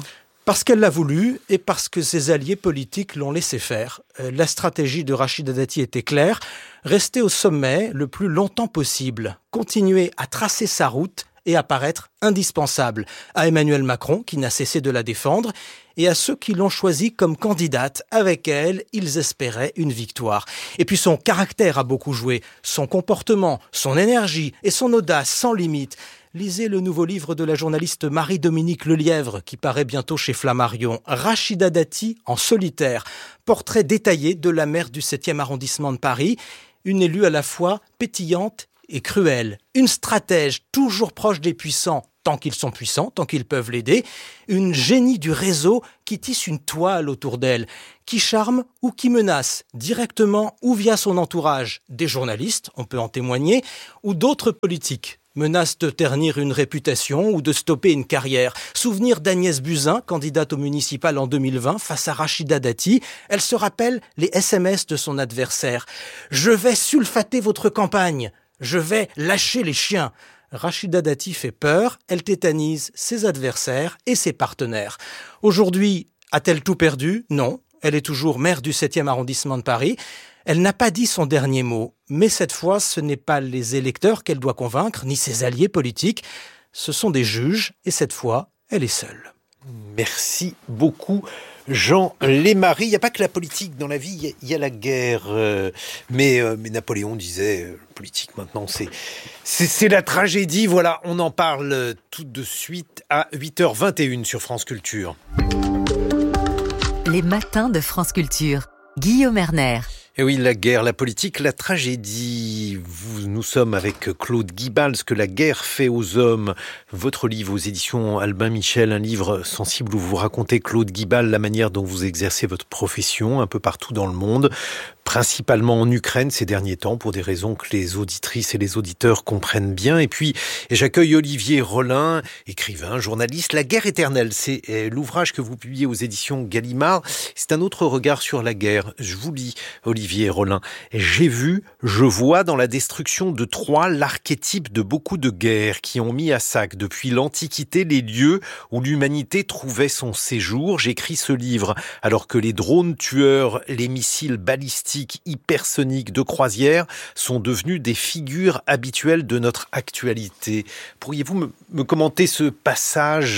R: Parce qu'elle l'a voulu et parce que ses alliés politiques l'ont laissé faire. La stratégie de Rachida Dati était claire, rester au sommet le plus longtemps possible, continuer à tracer sa route, et apparaître indispensable à Emmanuel Macron, qui n'a cessé de la défendre, et à ceux qui l'ont choisie comme candidate. Avec elle, ils espéraient une victoire. Et puis son caractère a beaucoup joué, son comportement, son énergie et son audace sans limite. Lisez le nouveau livre de la journaliste Marie-Dominique Lelièvre qui paraît bientôt chez Flammarion. Rachida Dati en solitaire. Portrait détaillé de la maire du 7e arrondissement de Paris. Une élue à la fois pétillante et cruelle. Une stratège toujours proche des puissants, tant qu'ils sont puissants, tant qu'ils peuvent l'aider. Une génie du réseau qui tisse une toile autour d'elle, qui charme ou qui menace, directement ou via son entourage. Des journalistes, on peut en témoigner, ou d'autres politiques. Menace de ternir une réputation ou de stopper une carrière. Souvenir d'Agnès Buzyn, candidate au municipal en 2020 face à Rachida Dati. Elle se rappelle les SMS de son adversaire. « Je vais sulfater votre campagne. Je vais lâcher les chiens. » Rachida Dati fait peur, elle tétanise ses adversaires et ses partenaires. Aujourd'hui, a-t-elle tout perdu ? Non. Elle est toujours maire du 7e arrondissement de Paris. Elle n'a pas dit son dernier mot, mais cette fois, ce n'est pas les électeurs qu'elle doit convaincre, ni ses alliés politiques. Ce sont des juges, et cette fois, elle est seule.
A: Merci beaucoup, Jean Lémarie. Il n'y a pas que la politique dans la vie, il y a la guerre. Mais Napoléon disait, politique maintenant, c'est la tragédie. Voilà, on en parle tout de suite à 8h21 sur France Culture.
U: Les matins de France Culture. Guillaume Erner.
A: Et oui, la guerre, la politique, la tragédie. Nous sommes avec Claude Guibal, ce que la guerre fait aux hommes. Votre livre aux éditions Albin Michel, un livre sensible où vous racontez, Claude Guibal, la manière dont vous exercez votre profession un peu partout dans le monde, principalement en Ukraine ces derniers temps, pour des raisons que les auditrices et les auditeurs comprennent bien. Et puis, j'accueille Olivier Rollin, écrivain, journaliste. La guerre éternelle, c'est l'ouvrage que vous publiez aux éditions Gallimard. C'est un autre regard sur la guerre. Je vous lis, Olivier Rollin. J'ai vu, je vois dans la destruction de Troie l'archétype de beaucoup de guerres qui ont mis à sac depuis l'Antiquité les lieux où l'humanité trouvait son séjour. J'écris ce livre alors que les drones tueurs, les missiles balistiques hypersoniques de croisière sont devenus des figures habituelles de notre actualité. Pourriez-vous me commenter ce passage ?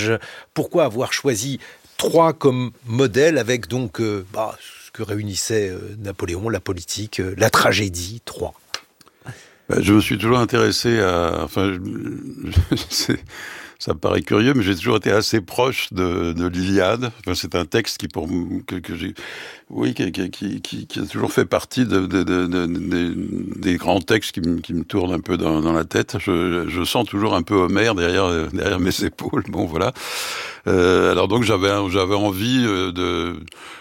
A: Pourquoi avoir choisi Troie comme modèle avec donc ce que réunissait Napoléon, la politique, la tragédie, Troie ?
B: Je me suis toujours intéressé à... Ça me paraît curieux, mais j'ai toujours été assez proche de l'Iliade. Enfin, c'est un texte qui a toujours fait partie des grands textes qui me tournent un peu dans la tête. Je sens toujours un peu Homère derrière mes épaules. Bon, voilà. Alors donc j'avais envie de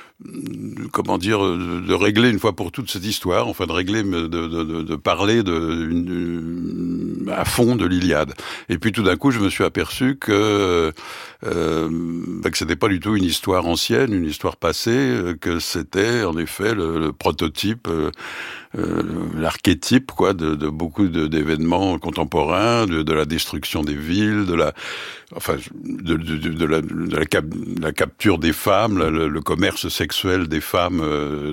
B: régler une fois pour toutes cette histoire, enfin de régler, de parler à fond de l'Iliade. Et puis tout d'un coup, je me suis aperçu que c'était pas du tout une histoire ancienne, une histoire passée, que c'était en effet le prototype, l'archétype de beaucoup d'événements contemporains, de la destruction des villes, de la capture des femmes, le commerce sexuel des femmes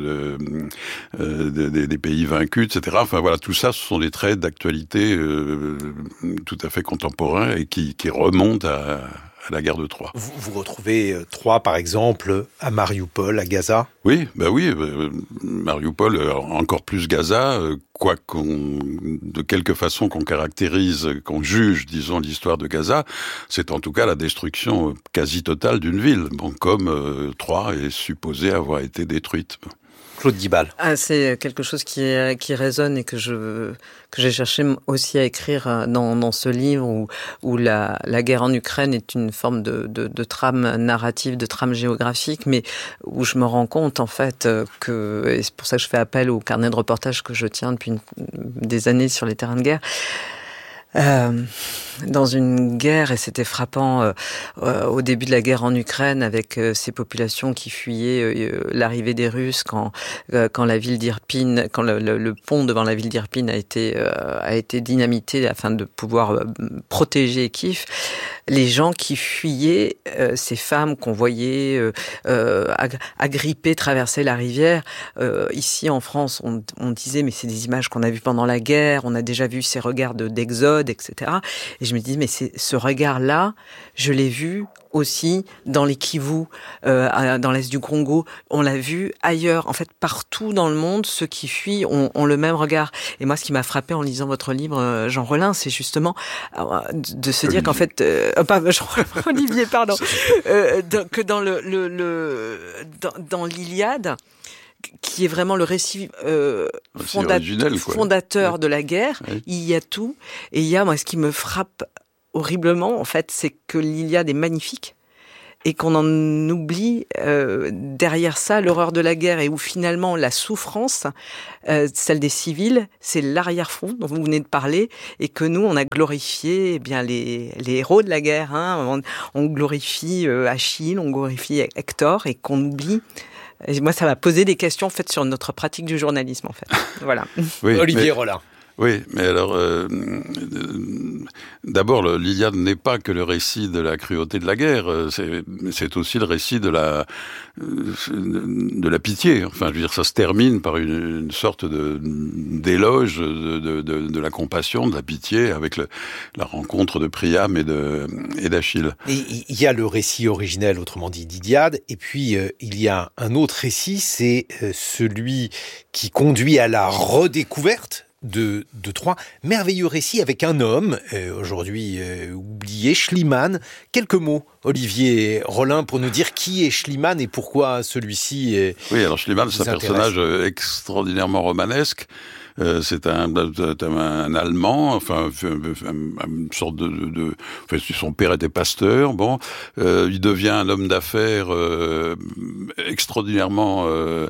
B: des pays vaincus, etc. Enfin voilà, tout ça, ce sont des traits d'actualité tout à fait contemporains et qui remontent à la guerre de Troie.
A: Vous retrouvez Troie, par exemple, à Mariupol, à Gaza ?
B: Oui, Mariupol, encore plus Gaza, de quelque façon qu'on caractérise, qu'on juge, disons, l'histoire de Gaza, c'est en tout cas la destruction quasi totale d'une ville, comme Troie est supposée avoir été détruite.
A: Claude Guibal.
V: C'est quelque chose qui résonne et que j'ai cherché aussi à écrire dans ce livre où la guerre en Ukraine est une forme de trame narrative, de trame géographique, mais où je me rends compte en fait et c'est pour ça que je fais appel au carnet de reportage que je tiens depuis des années sur les terrains de guerre. Dans une guerre, et c'était frappant au début de la guerre en Ukraine, avec ces populations qui fuyaient l'arrivée des Russes quand la ville d'Irpin, quand le pont devant la ville d'Irpin a été dynamité afin de pouvoir protéger Kiev. Les gens qui fuyaient, ces femmes qu'on voyait agrippées, traverser la rivière. Ici en France, on disait mais c'est des images qu'on a vues pendant la guerre, on a déjà vu ces regards d'exode, etc. Et je me dis, mais ce regard-là, je l'ai vu aussi dans les Kivu, dans l'est du Congo. On l'a vu ailleurs. En fait, partout dans le monde, ceux qui fuient ont le même regard. Et moi, ce qui m'a frappé en lisant votre livre, Jean Rollin, c'est justement de se dire qu'en fait... Olivier, pardon. Que dans dans l'Iliade, qui est vraiment le récit fondateur de la guerre, il y a tout. Et il y a, moi, ce qui me frappe horriblement, en fait, c'est que l'Iliade est magnifique et qu'on en oublie derrière ça l'horreur de la guerre, et où finalement la souffrance, celle des civils, c'est l'arrière-fond dont vous venez de parler, et que nous, on a glorifié les héros de la guerre. On glorifie Achille, on glorifie Hector, et qu'on oublie... Et moi, ça m'a posé des questions en fait sur notre pratique du journalisme, en fait. Voilà.
B: Oui,
A: Olivier Rollin.
B: Oui, mais alors, d'abord, l'Iliade n'est pas que le récit de la cruauté de la guerre, c'est aussi le récit de la pitié. Enfin, je veux dire, ça se termine par une sorte d'éloge de la compassion, de la pitié, avec la rencontre de Priam et d'Achille.
A: Et il y a le récit originel, autrement dit d'Iliade, et puis il y a un autre récit, c'est celui qui conduit à la redécouverte de Troie, merveilleux récit avec un homme, aujourd'hui oublié, Schliemann. Quelques mots, Olivier Rollin, pour nous dire qui est Schliemann et pourquoi celui-ci est...
B: Oui, alors Schliemann, c'est un personnage extraordinairement romanesque. C'est un Allemand, enfin une sorte enfin, son père était pasteur. Bon, il devient un homme d'affaires extraordinairement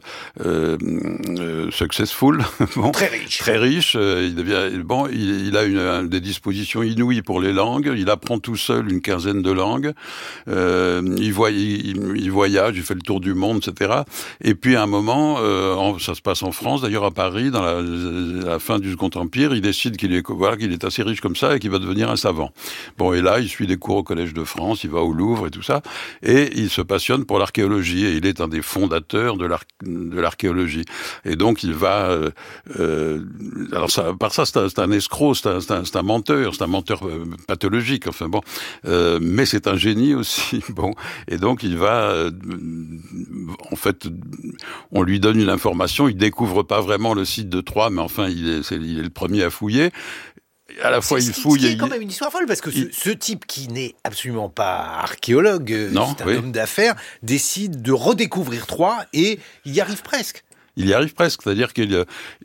B: successful. Bon, très riche. Il devient il a des dispositions inouïes pour les langues. Il apprend tout seul une quinzaine de langues. Il voyage, il fait le tour du monde, etc. Et puis à un moment, ça se passe en France, d'ailleurs à Paris, dans la fin du Second Empire, il décide qu'il est assez riche comme ça et qu'il va devenir un savant. Bon, et là, il suit des cours au Collège de France, il va au Louvre et tout ça, et il se passionne pour l'archéologie, et il est un des fondateurs de l'archéologie. Et donc, il va... alors, c'est un escroc, c'est un menteur pathologique, enfin bon, mais c'est un génie aussi, bon. Et donc, il va... en fait, on lui donne une information, il découvre pas vraiment le site de Troie, mais enfin, il est le premier à fouiller. À la fois, il fouille...
A: C'est quand même une histoire folle, parce que ce type qui n'est absolument pas archéologue, c'est un homme d'affaires, décide de redécouvrir Troie, et il y arrive presque.
B: Il y arrive presque, c'est-à-dire qu'il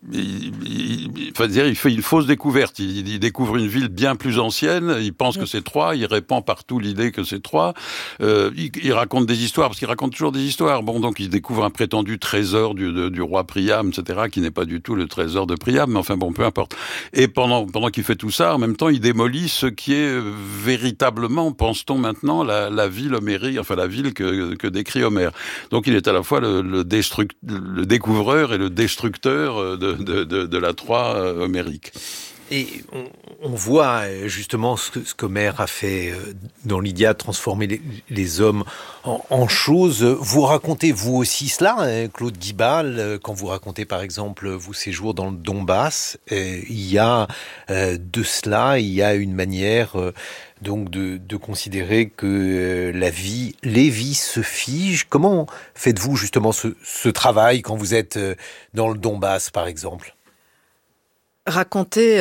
B: fait une fausse découverte. Il découvre une ville bien plus ancienne, il pense que c'est Troie, il répand partout l'idée que c'est Troie. Il raconte des histoires, parce qu'il raconte toujours des histoires. Bon, donc il découvre un prétendu trésor du roi Priam, etc., qui n'est pas du tout le trésor de Priam, mais enfin bon, peu importe. Et pendant qu'il fait tout ça, en même temps, il démolit ce qui est véritablement, pense-t-on maintenant, la ville homérique, enfin la ville que décrit Homère. Donc il est à la fois le découvreur et le destructeur de la Troie homérique.
A: Et on voit justement ce qu'Homère a fait dans l'Iliade, transformer les hommes en choses. Vous racontez vous aussi cela, Claude Guibal, quand vous racontez par exemple vos séjours dans le Donbass, il y a de cela, il y a une manière donc de considérer que les vies se figent. Comment faites-vous justement ce travail quand vous êtes dans le Donbass par exemple ?
V: Raconter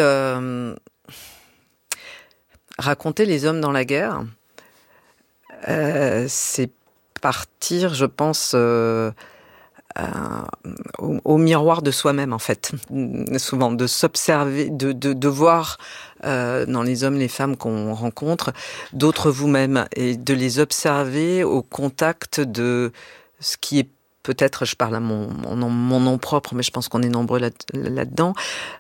V: les hommes dans la guerre, c'est partir, je pense, au miroir de soi-même, en fait. Souvent, de s'observer, de voir dans les hommes, les femmes qu'on rencontre, d'autres vous-même, et de les observer au contact de ce qui est peut-être, je parle à mon nom propre, mais je pense qu'on est nombreux là-dedans,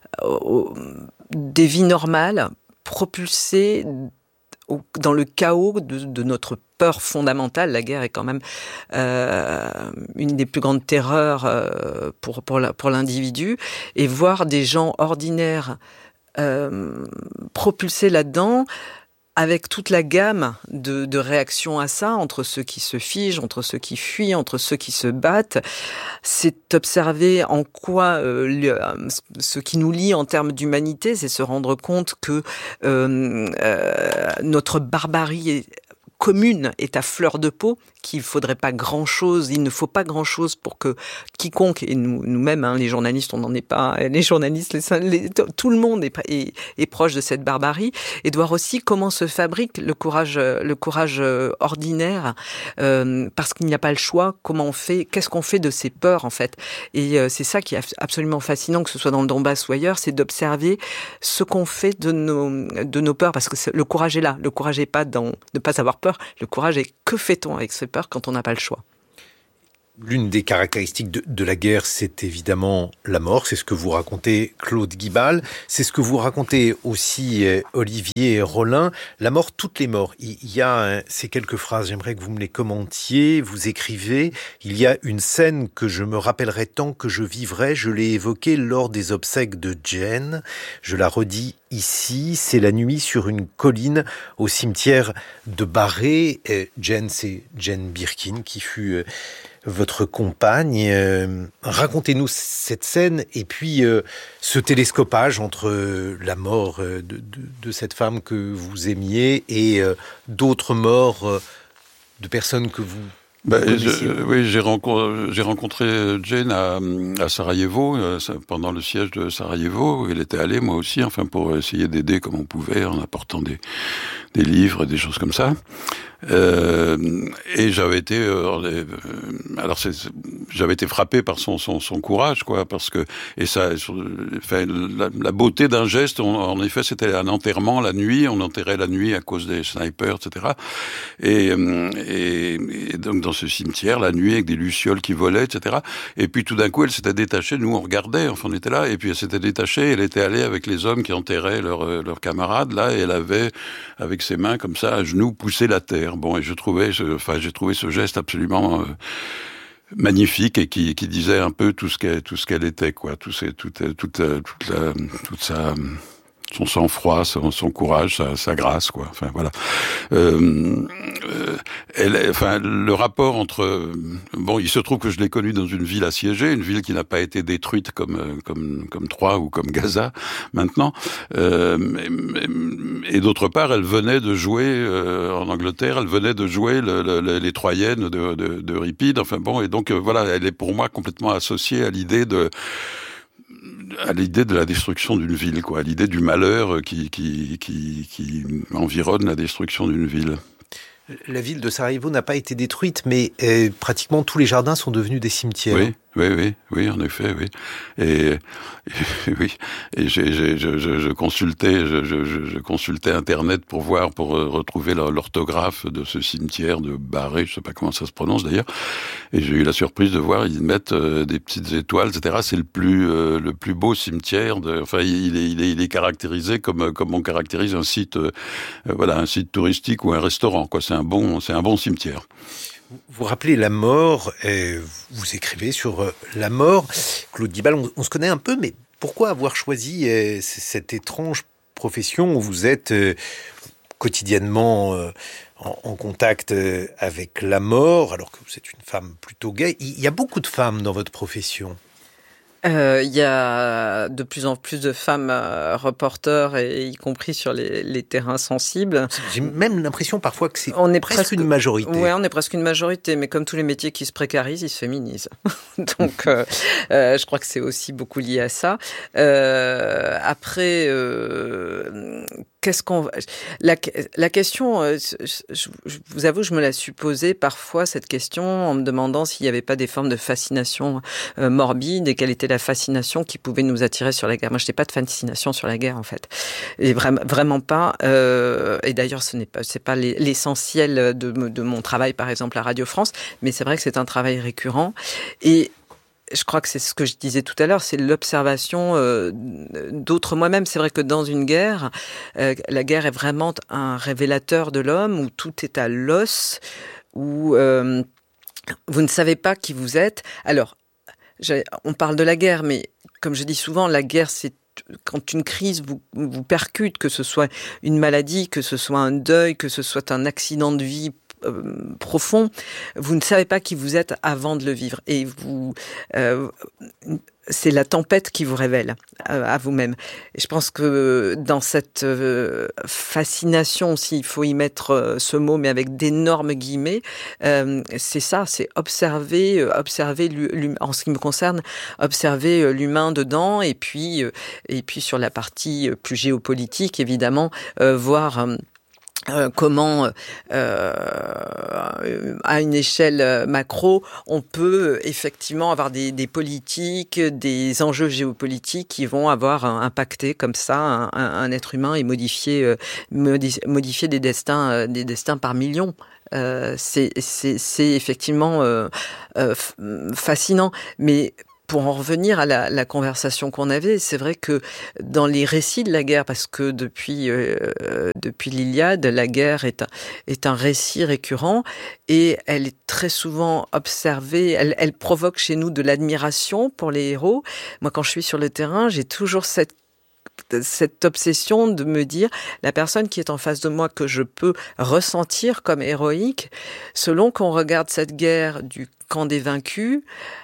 V: des vies normales propulsées dans le chaos de notre peur fondamentale. La guerre est quand même une des plus grandes terreurs pour l'individu, et voir des gens ordinaires propulsés là-dedans, avec toute la gamme de réactions à ça, entre ceux qui se figent, entre ceux qui fuient, entre ceux qui se battent, c'est observer en quoi ce qui nous lie en termes d'humanité, c'est se rendre compte que notre barbarie commune est à fleur de peau, qu'il faudrait pas grand-chose, il ne faut pas grand-chose pour que quiconque, et nous-mêmes, les journalistes, on n'en est pas, les journalistes, tout le monde est proche de cette barbarie, et de voir aussi comment se fabrique le courage ordinaire, parce qu'il n'y a pas le choix, comment on fait, qu'est-ce qu'on fait de ces peurs, en fait. Et c'est ça qui est absolument fascinant, que ce soit dans le Donbass ou ailleurs, c'est d'observer ce qu'on fait de nos peurs, parce que le courage est là. Le courage n'est pas dans ne pas avoir peur, le courage est que fait-on avec ces peurs quand on n'a pas le choix.
A: L'une des caractéristiques de la guerre, c'est évidemment la mort. C'est ce que vous racontez, Claude Guibal. C'est ce que vous racontez aussi, Olivier Rollin. La mort, toutes les morts. Il y a ces quelques phrases, j'aimerais que vous me les commentiez. Vous écrivez, il y a une scène que je me rappellerai tant que je vivrai. Je l'ai évoquée lors des obsèques de Jen. Je la redis ici. C'est la nuit sur une colline au cimetière de Barré. Jen, c'est Jen Birkin qui fut votre compagne. Racontez-nous cette scène et puis ce télescopage entre la mort de cette femme que vous aimiez et d'autres morts de personnes que vous
B: oui, j'ai rencontré Jane à Sarajevo pendant le siège de Sarajevo. Elle était allée, moi aussi, pour essayer d'aider comme on pouvait en apportant des livres, des choses comme ça. Et j'avais été j'avais été frappé par son courage, quoi, parce que la beauté d'un geste. En effet, c'était un enterrement la nuit. On enterrait la nuit à cause des snipers, etc. Et donc dans ce cimetière la nuit avec des lucioles qui volaient, etc. Et puis tout d'un coup, elle s'était détachée. Nous, on regardait. On était là. Et puis elle s'était détachée. Elle était allée avec les hommes qui enterraient leurs camarades là, et elle avait, avec ses mains comme ça, à genoux, poussé la terre. Bon, et j'ai trouvé ce geste absolument magnifique et qui disait un peu tout ce qu'elle était, quoi. Son sang-froid, son courage, sa grâce, quoi. Voilà. Le rapport entre... il se trouve que je l'ai connue dans une ville assiégée, une ville qui n'a pas été détruite comme Troie ou comme Gaza, maintenant. Et d'autre part, elle venait de jouer en Angleterre, elle venait de jouer les Troyennes d'Euripide, et donc, voilà, elle est pour moi complètement associée à l'idée de la destruction d'une ville, quoi, à l'idée du malheur qui environne la destruction d'une ville.
A: La ville de Sarajevo n'a pas été détruite, mais pratiquement tous les jardins sont devenus des cimetières.
B: Oui, en effet, oui. Et oui. Et je consultais Internet pour retrouver l'orthographe de ce cimetière de Barré, je sais pas comment ça se prononce d'ailleurs. Et j'ai eu la surprise de voir, ils mettent des petites étoiles, etc. C'est le plus beau cimetière. Il est caractérisé comme on caractérise un site, un site touristique ou un restaurant, quoi. C'est un bon cimetière.
A: Vous rappelez la mort, vous écrivez sur la mort. Claude Guibal, on se connaît un peu, mais pourquoi avoir choisi cette étrange profession où vous êtes quotidiennement en contact avec la mort, alors que vous êtes une femme plutôt gaie? Il y a beaucoup de femmes dans votre profession.
V: Il y a de plus en plus de femmes reporters, et y compris sur les terrains sensibles.
A: J'ai même l'impression parfois que c'est presque une majorité.
V: Oui, on est presque une majorité, mais comme tous les métiers qui se précarisent, ils se féminisent. Donc, je crois que c'est aussi beaucoup lié à ça. Après, la question, je vous avoue, je me la suis posée parfois, cette question, en me demandant s'il n'y avait pas des formes de fascination morbide et quelle était la fascination qui pouvait nous attirer sur la guerre. Moi, je n'ai pas de fascination sur la guerre, en fait. Et vraiment pas. Et d'ailleurs, c'est pas l'essentiel de mon travail, par exemple, à Radio France, mais c'est vrai que c'est un travail récurrent. Et je crois que c'est ce que je disais tout à l'heure, c'est l'observation d'autres moi-même. C'est vrai que dans une guerre, la guerre est vraiment un révélateur de l'homme, où tout est à l'os, où vous ne savez pas qui vous êtes. Alors, on parle de la guerre, mais comme je dis souvent, la guerre, c'est quand une crise vous percute, que ce soit une maladie, que ce soit un deuil, que ce soit un accident de vie profond, vous ne savez pas qui vous êtes avant de le vivre. Et c'est la tempête qui vous révèle à vous-même. Et je pense que dans cette fascination, s'il faut y mettre ce mot, mais avec d'énormes guillemets, c'est ça, c'est observer en ce qui me concerne, observer l'humain dedans, et puis sur la partie plus géopolitique, évidemment, voir comment, à une échelle macro, on peut effectivement avoir des politiques, des enjeux géopolitiques qui vont avoir impacté comme ça un être humain et modifier des destins par millions. C'est effectivement fascinant, mais pour en revenir à la conversation qu'on avait, c'est vrai que dans les récits de la guerre, parce que depuis l'Iliade, la guerre est un récit récurrent et elle est très souvent observée, elle provoque chez nous de l'admiration pour les héros. Moi, quand je suis sur le terrain, j'ai toujours cette obsession de me dire, la personne qui est en face de moi que je peux ressentir comme héroïque, selon qu'on regarde cette guerre du camp des vaincus,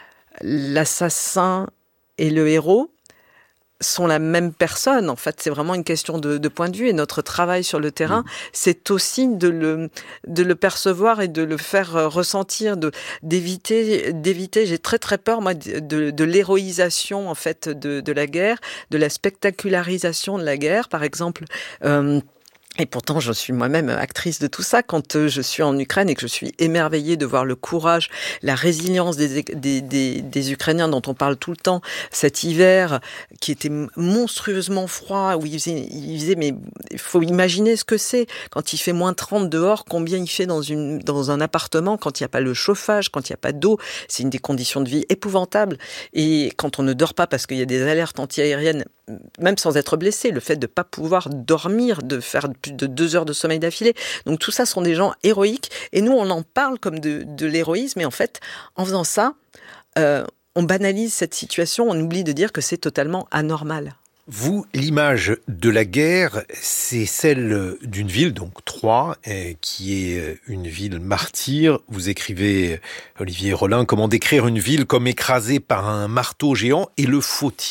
V: l'assassin et le héros sont la même personne. En fait, c'est vraiment une question de point de vue. Et notre travail sur le terrain, c'est aussi de le percevoir et de le faire ressentir, d'éviter. J'ai très très peur, moi, de l'héroïsation, en fait, de la guerre, de la spectacularisation de la guerre. Par exemple, et pourtant, je suis moi-même actrice de tout ça. Quand je suis en Ukraine et que je suis émerveillée de voir le courage, la résilience des Ukrainiens dont on parle tout le temps, cet hiver qui était monstrueusement froid, où il faisait, mais il faut imaginer ce que c'est. Quand il fait moins 30 dehors, combien il fait dans un appartement, quand il n'y a pas le chauffage, quand il n'y a pas d'eau. C'est une des conditions de vie épouvantables. Et quand on ne dort pas parce qu'il y a des alertes antiaériennes, même sans être blessé, le fait de ne pas pouvoir dormir, de faire plus de 2 heures de sommeil d'affilée. Donc tout ça sont des gens héroïques. Et nous, on en parle comme de l'héroïsme. Et en fait, en faisant ça, on banalise cette situation. On oublie de dire que c'est totalement anormal.
A: Vous, l'image de la guerre, c'est celle d'une ville, donc Troyes, qui est une ville martyre. Vous écrivez, Olivier Rollin, comment décrire une ville comme écrasée par un marteau géant, et le faut-il ?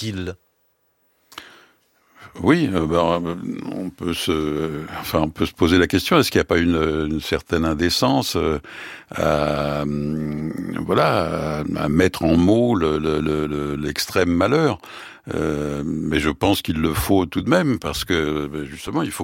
B: Oui, on peut se poser la question, est-ce qu'il n'y a pas une certaine indécence à mettre en mots l'extrême malheur, mais je pense qu'il le faut tout de même, parce que justement il faut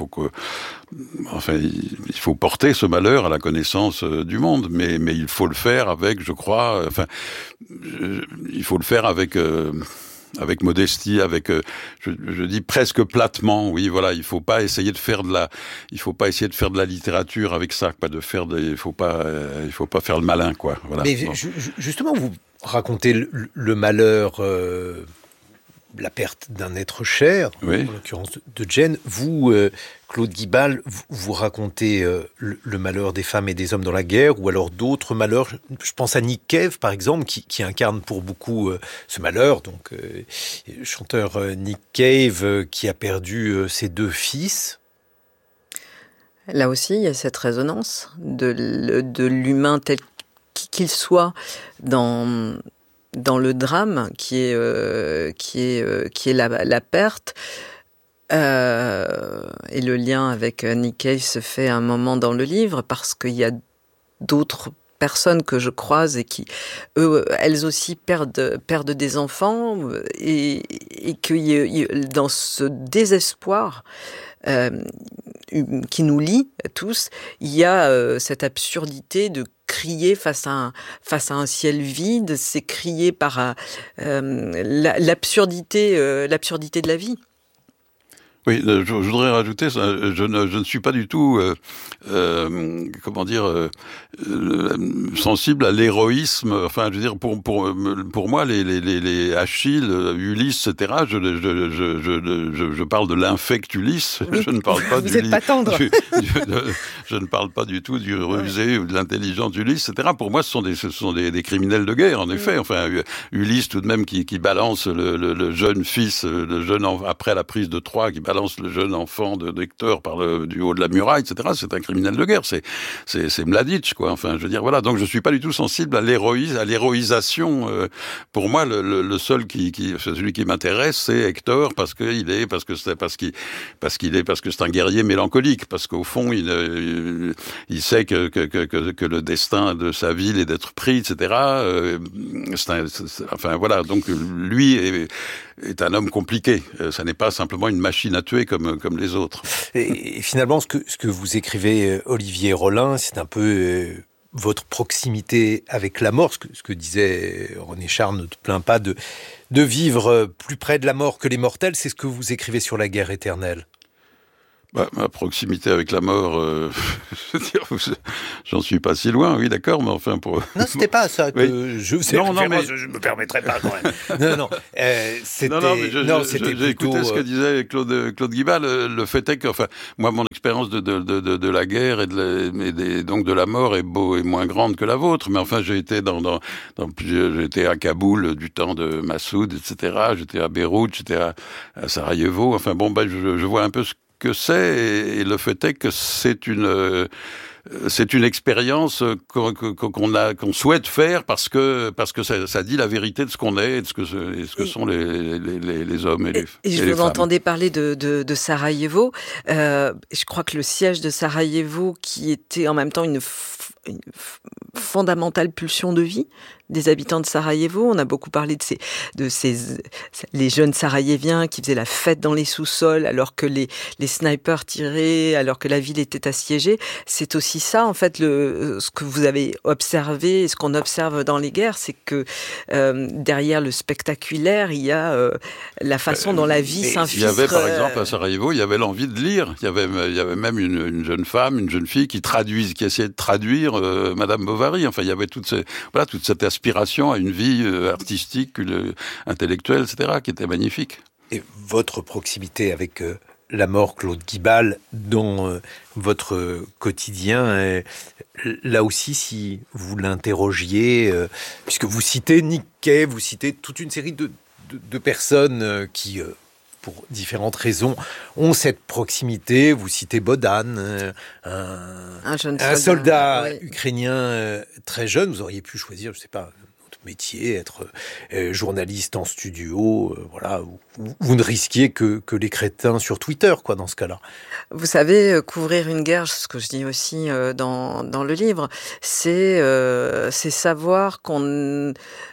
B: porter ce malheur à la connaissance du monde, mais il faut le faire avec, je crois, il faut le faire avec modestie, je dis presque platement, oui, voilà, il faut pas essayer de faire de la littérature avec ça, il faut pas faire le malin, quoi. Voilà.
A: Mais justement, vous racontez le malheur, la perte d'un être cher, oui. En l'occurrence de Jen. Vous, Claude Guibal, vous racontez le malheur des femmes et des hommes dans la guerre, ou alors d'autres malheurs. Je pense à Nick Cave, par exemple, qui incarne pour beaucoup ce malheur. Donc, chanteur Nick Cave qui a perdu ses 2 fils.
V: Là aussi, il y a cette résonance de l'humain tel qu'il soit dans le drame qui est la perte. Et le lien avec Nick Cave se fait à un moment dans le livre, parce qu'il y a d'autres personnes que je croise et qui, elles aussi perdent des enfants, et que dans ce désespoir qui nous lie tous, il y a cette absurdité de crier face à un ciel vide. C'est crier par l'absurdité de la vie.
B: Oui, je voudrais rajouter, je ne suis pas du tout, sensible à l'héroïsme. Enfin, je veux dire, pour moi, les Achille, Ulysse, etc. Je parle de l'infect Ulysse.
V: Oui.
B: Je ne parle pas
V: Vous n'êtes pas tendre.
B: je ne parle pas du tout du rusé ou de l'intelligence d'Ulysse, etc. Pour moi, ce sont des criminels de guerre, en effet. Enfin, Ulysse, tout de même, qui balance le jeune fils, après la prise de Troie, qui balance le jeune enfant d'Hector du haut de la muraille, etc. C'est un criminel de guerre. C'est Mladic, quoi. Enfin, je veux dire, voilà. Donc, je suis pas du tout sensible à l'héroïsation. Pour moi, celui qui m'intéresse, c'est Hector, parce que c'est un guerrier mélancolique, parce qu'au fond, il sait que le destin de sa ville est d'être pris, etc. Enfin, voilà. Donc, lui est un homme compliqué. Ça n'est pas simplement une machine à tuer comme les autres.
A: Et finalement, ce que vous écrivez, Olivier Rollin, c'est un peu votre proximité avec la mort. Ce que disait René Char, ne te plains pas de vivre plus près de la mort que les mortels. C'est ce que vous écrivez sur la guerre éternelle.
B: Ma proximité avec la mort, j'en suis pas si loin, oui, d'accord, mais enfin pour...
A: Non, c'était pas ça que
B: oui.
A: je me permettrais pas quand même. Non, c'était...
B: J'ai écouté ce que disait Claude Guibal. Le fait est que, enfin, moi, mon expérience de la guerre donc de la mort est moins grande que la vôtre, mais enfin, j'ai été j'étais à Kaboul du temps de Massoud, etc. J'étais à Beyrouth, j'étais à Sarajevo. Enfin bon, je vois un peu ce que c'est, et le fait est que c'est une expérience qu'on souhaite faire parce que ça dit la vérité de ce qu'on est et de ce que sont les hommes et les femmes.
V: Et je vous entendais parler de Sarajevo. Je crois que le siège de Sarajevo, qui était en même temps une fondamentale pulsion de vie des habitants de Sarajevo. On a beaucoup parlé de les jeunes Sarajeviens qui faisaient la fête dans les sous-sols alors que les snipers tiraient, alors que la ville était assiégée. C'est aussi ça, en fait, ce que vous avez observé, et ce qu'on observe dans les guerres, c'est que derrière le spectaculaire, il y a la façon dont la vie s'infiltre.
B: Il y avait, par exemple, à Sarajevo, il y avait l'envie de lire. Il y avait même une jeune femme, une jeune fille qui essayait de traduire Madame Bovary. Enfin, il y avait toute cette aspiration à une vie artistique, intellectuelle, etc., qui était magnifique.
A: Et votre proximité avec la mort, Claude Guibal, dans votre quotidien, là aussi, si vous l'interrogiez, puisque vous citez Nick Cave, vous citez toute une série de personnes qui... pour différentes raisons, ont cette proximité. Vous citez Bodan, un soldat ukrainien très jeune. Vous auriez pu choisir, je ne sais pas, notre métier, être journaliste en studio. Voilà, vous ne risquiez que les crétins sur Twitter, quoi, dans ce cas-là.
V: Vous savez, couvrir une guerre, ce que je dis aussi dans le livre, c'est savoir qu'on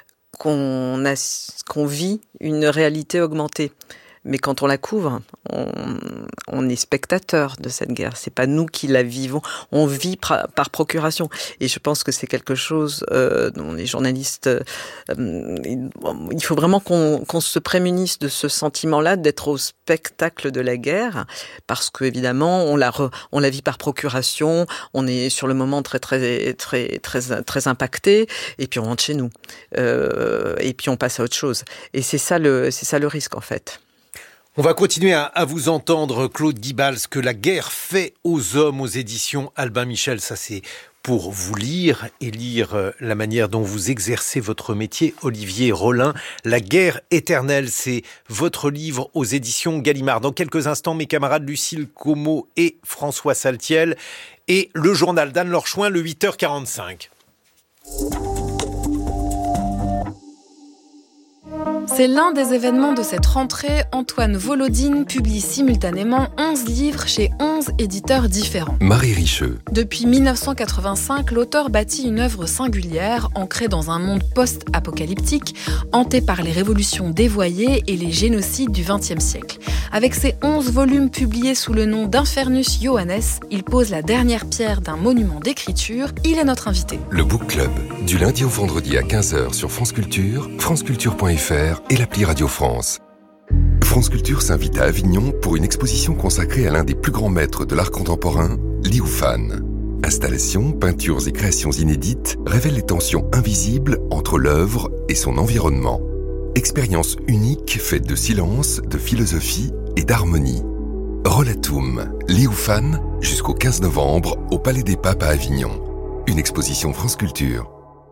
V: vit une réalité augmentée. Mais quand on la couvre, on est spectateur de cette guerre. C'est pas nous qui la vivons. On vit par procuration. Et je pense que c'est quelque chose dont les journalistes... il faut vraiment qu'on se prémunisse de ce sentiment-là, d'être au spectacle de la guerre, parce que évidemment, on la vit par procuration. On est sur le moment très très très très très impacté, et puis on rentre chez nous. Et puis on passe à autre chose. Et c'est ça le risque, en fait.
A: On va continuer à vous entendre, Claude Guibal, ce que la guerre fait aux hommes, aux éditions Albin Michel. Ça, c'est pour vous lire et lire la manière dont vous exercez votre métier. Olivier Rollin, La guerre éternelle, c'est votre livre aux éditions Gallimard. Dans quelques instants, mes camarades Lucille Como et François Saltiel et le journal d'Anne Lorchouin, le 8h45.
C: C'est l'un des événements de cette rentrée. Antoine Volodine publie simultanément 11 livres chez 11 éditeurs différents.
T: Marie Richeux.
C: Depuis 1985, l'auteur bâtit une œuvre singulière, ancrée dans un monde post-apocalyptique, hanté par les révolutions dévoyées et les génocides du XXe siècle. Avec ses 11 volumes publiés sous le nom d'Infernus Johannes, il pose la dernière pierre d'un monument d'écriture. Il est notre invité.
T: Le Book Club, du lundi au vendredi à 15h sur France Culture, franceculture.fr et l'appli Radio France. France Culture s'invite à Avignon pour une exposition consacrée à l'un des plus grands maîtres de l'art contemporain, Liu Fan. Installations, peintures et créations inédites révèlent les tensions invisibles entre l'œuvre et son environnement. Expérience unique faite de silence, de philosophie et d'harmonie. Rollatum, Liu Fan, jusqu'au 15 novembre au Palais des Papes à Avignon. Une exposition France Culture.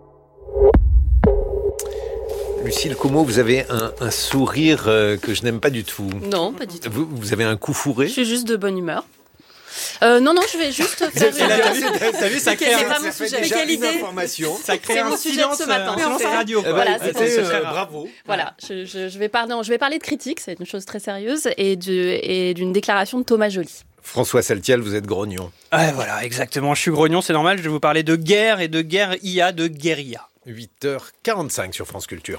A: Lucille Como, vous avez un sourire que je n'aime pas du tout.
E: Non, pas du tout.
A: Vous avez un coup fourré?
E: Je suis juste de bonne humeur. Non, je vais juste faire...
F: T'as vu, ça crée
E: c'est pas mon sujet.
A: Déjà une information.
F: Ça crée un
E: silence
F: ce matin.
E: silence
F: radio.
E: Voilà,
F: bravo.
E: Voilà, je vais parler de critique, c'est une chose très sérieuse, et d'une déclaration de Thomas Joly.
A: François Saltiel, vous êtes grognon.
F: Voilà, exactement. Je suis grognon, c'est normal. Je vais vous parler de guerre et de guérilla, de guérilla.
A: 8h45 sur France Culture.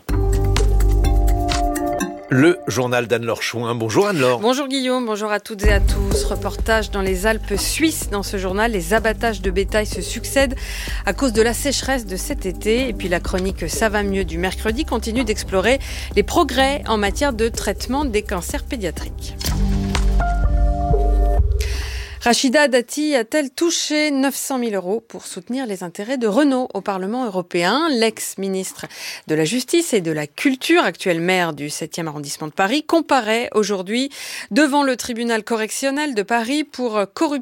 A: Le journal d'Anne-Laure Chouin. Bonjour Anne-Laure.
W: Bonjour Guillaume, bonjour à toutes et à tous. Reportage dans les Alpes suisses. Dans ce journal, les abattages de bétail se succèdent à cause de la sécheresse de cet été. Et puis la chronique Ça va mieux du mercredi continue d'explorer les progrès en matière de traitement des cancers pédiatriques. Rachida Dati a-t-elle touché 900 000 € pour soutenir les intérêts de Renault au Parlement européen? L'ex-ministre de la Justice et de la Culture, actuel maire du 7e arrondissement de Paris, comparaît aujourd'hui devant le tribunal correctionnel de Paris pour corruption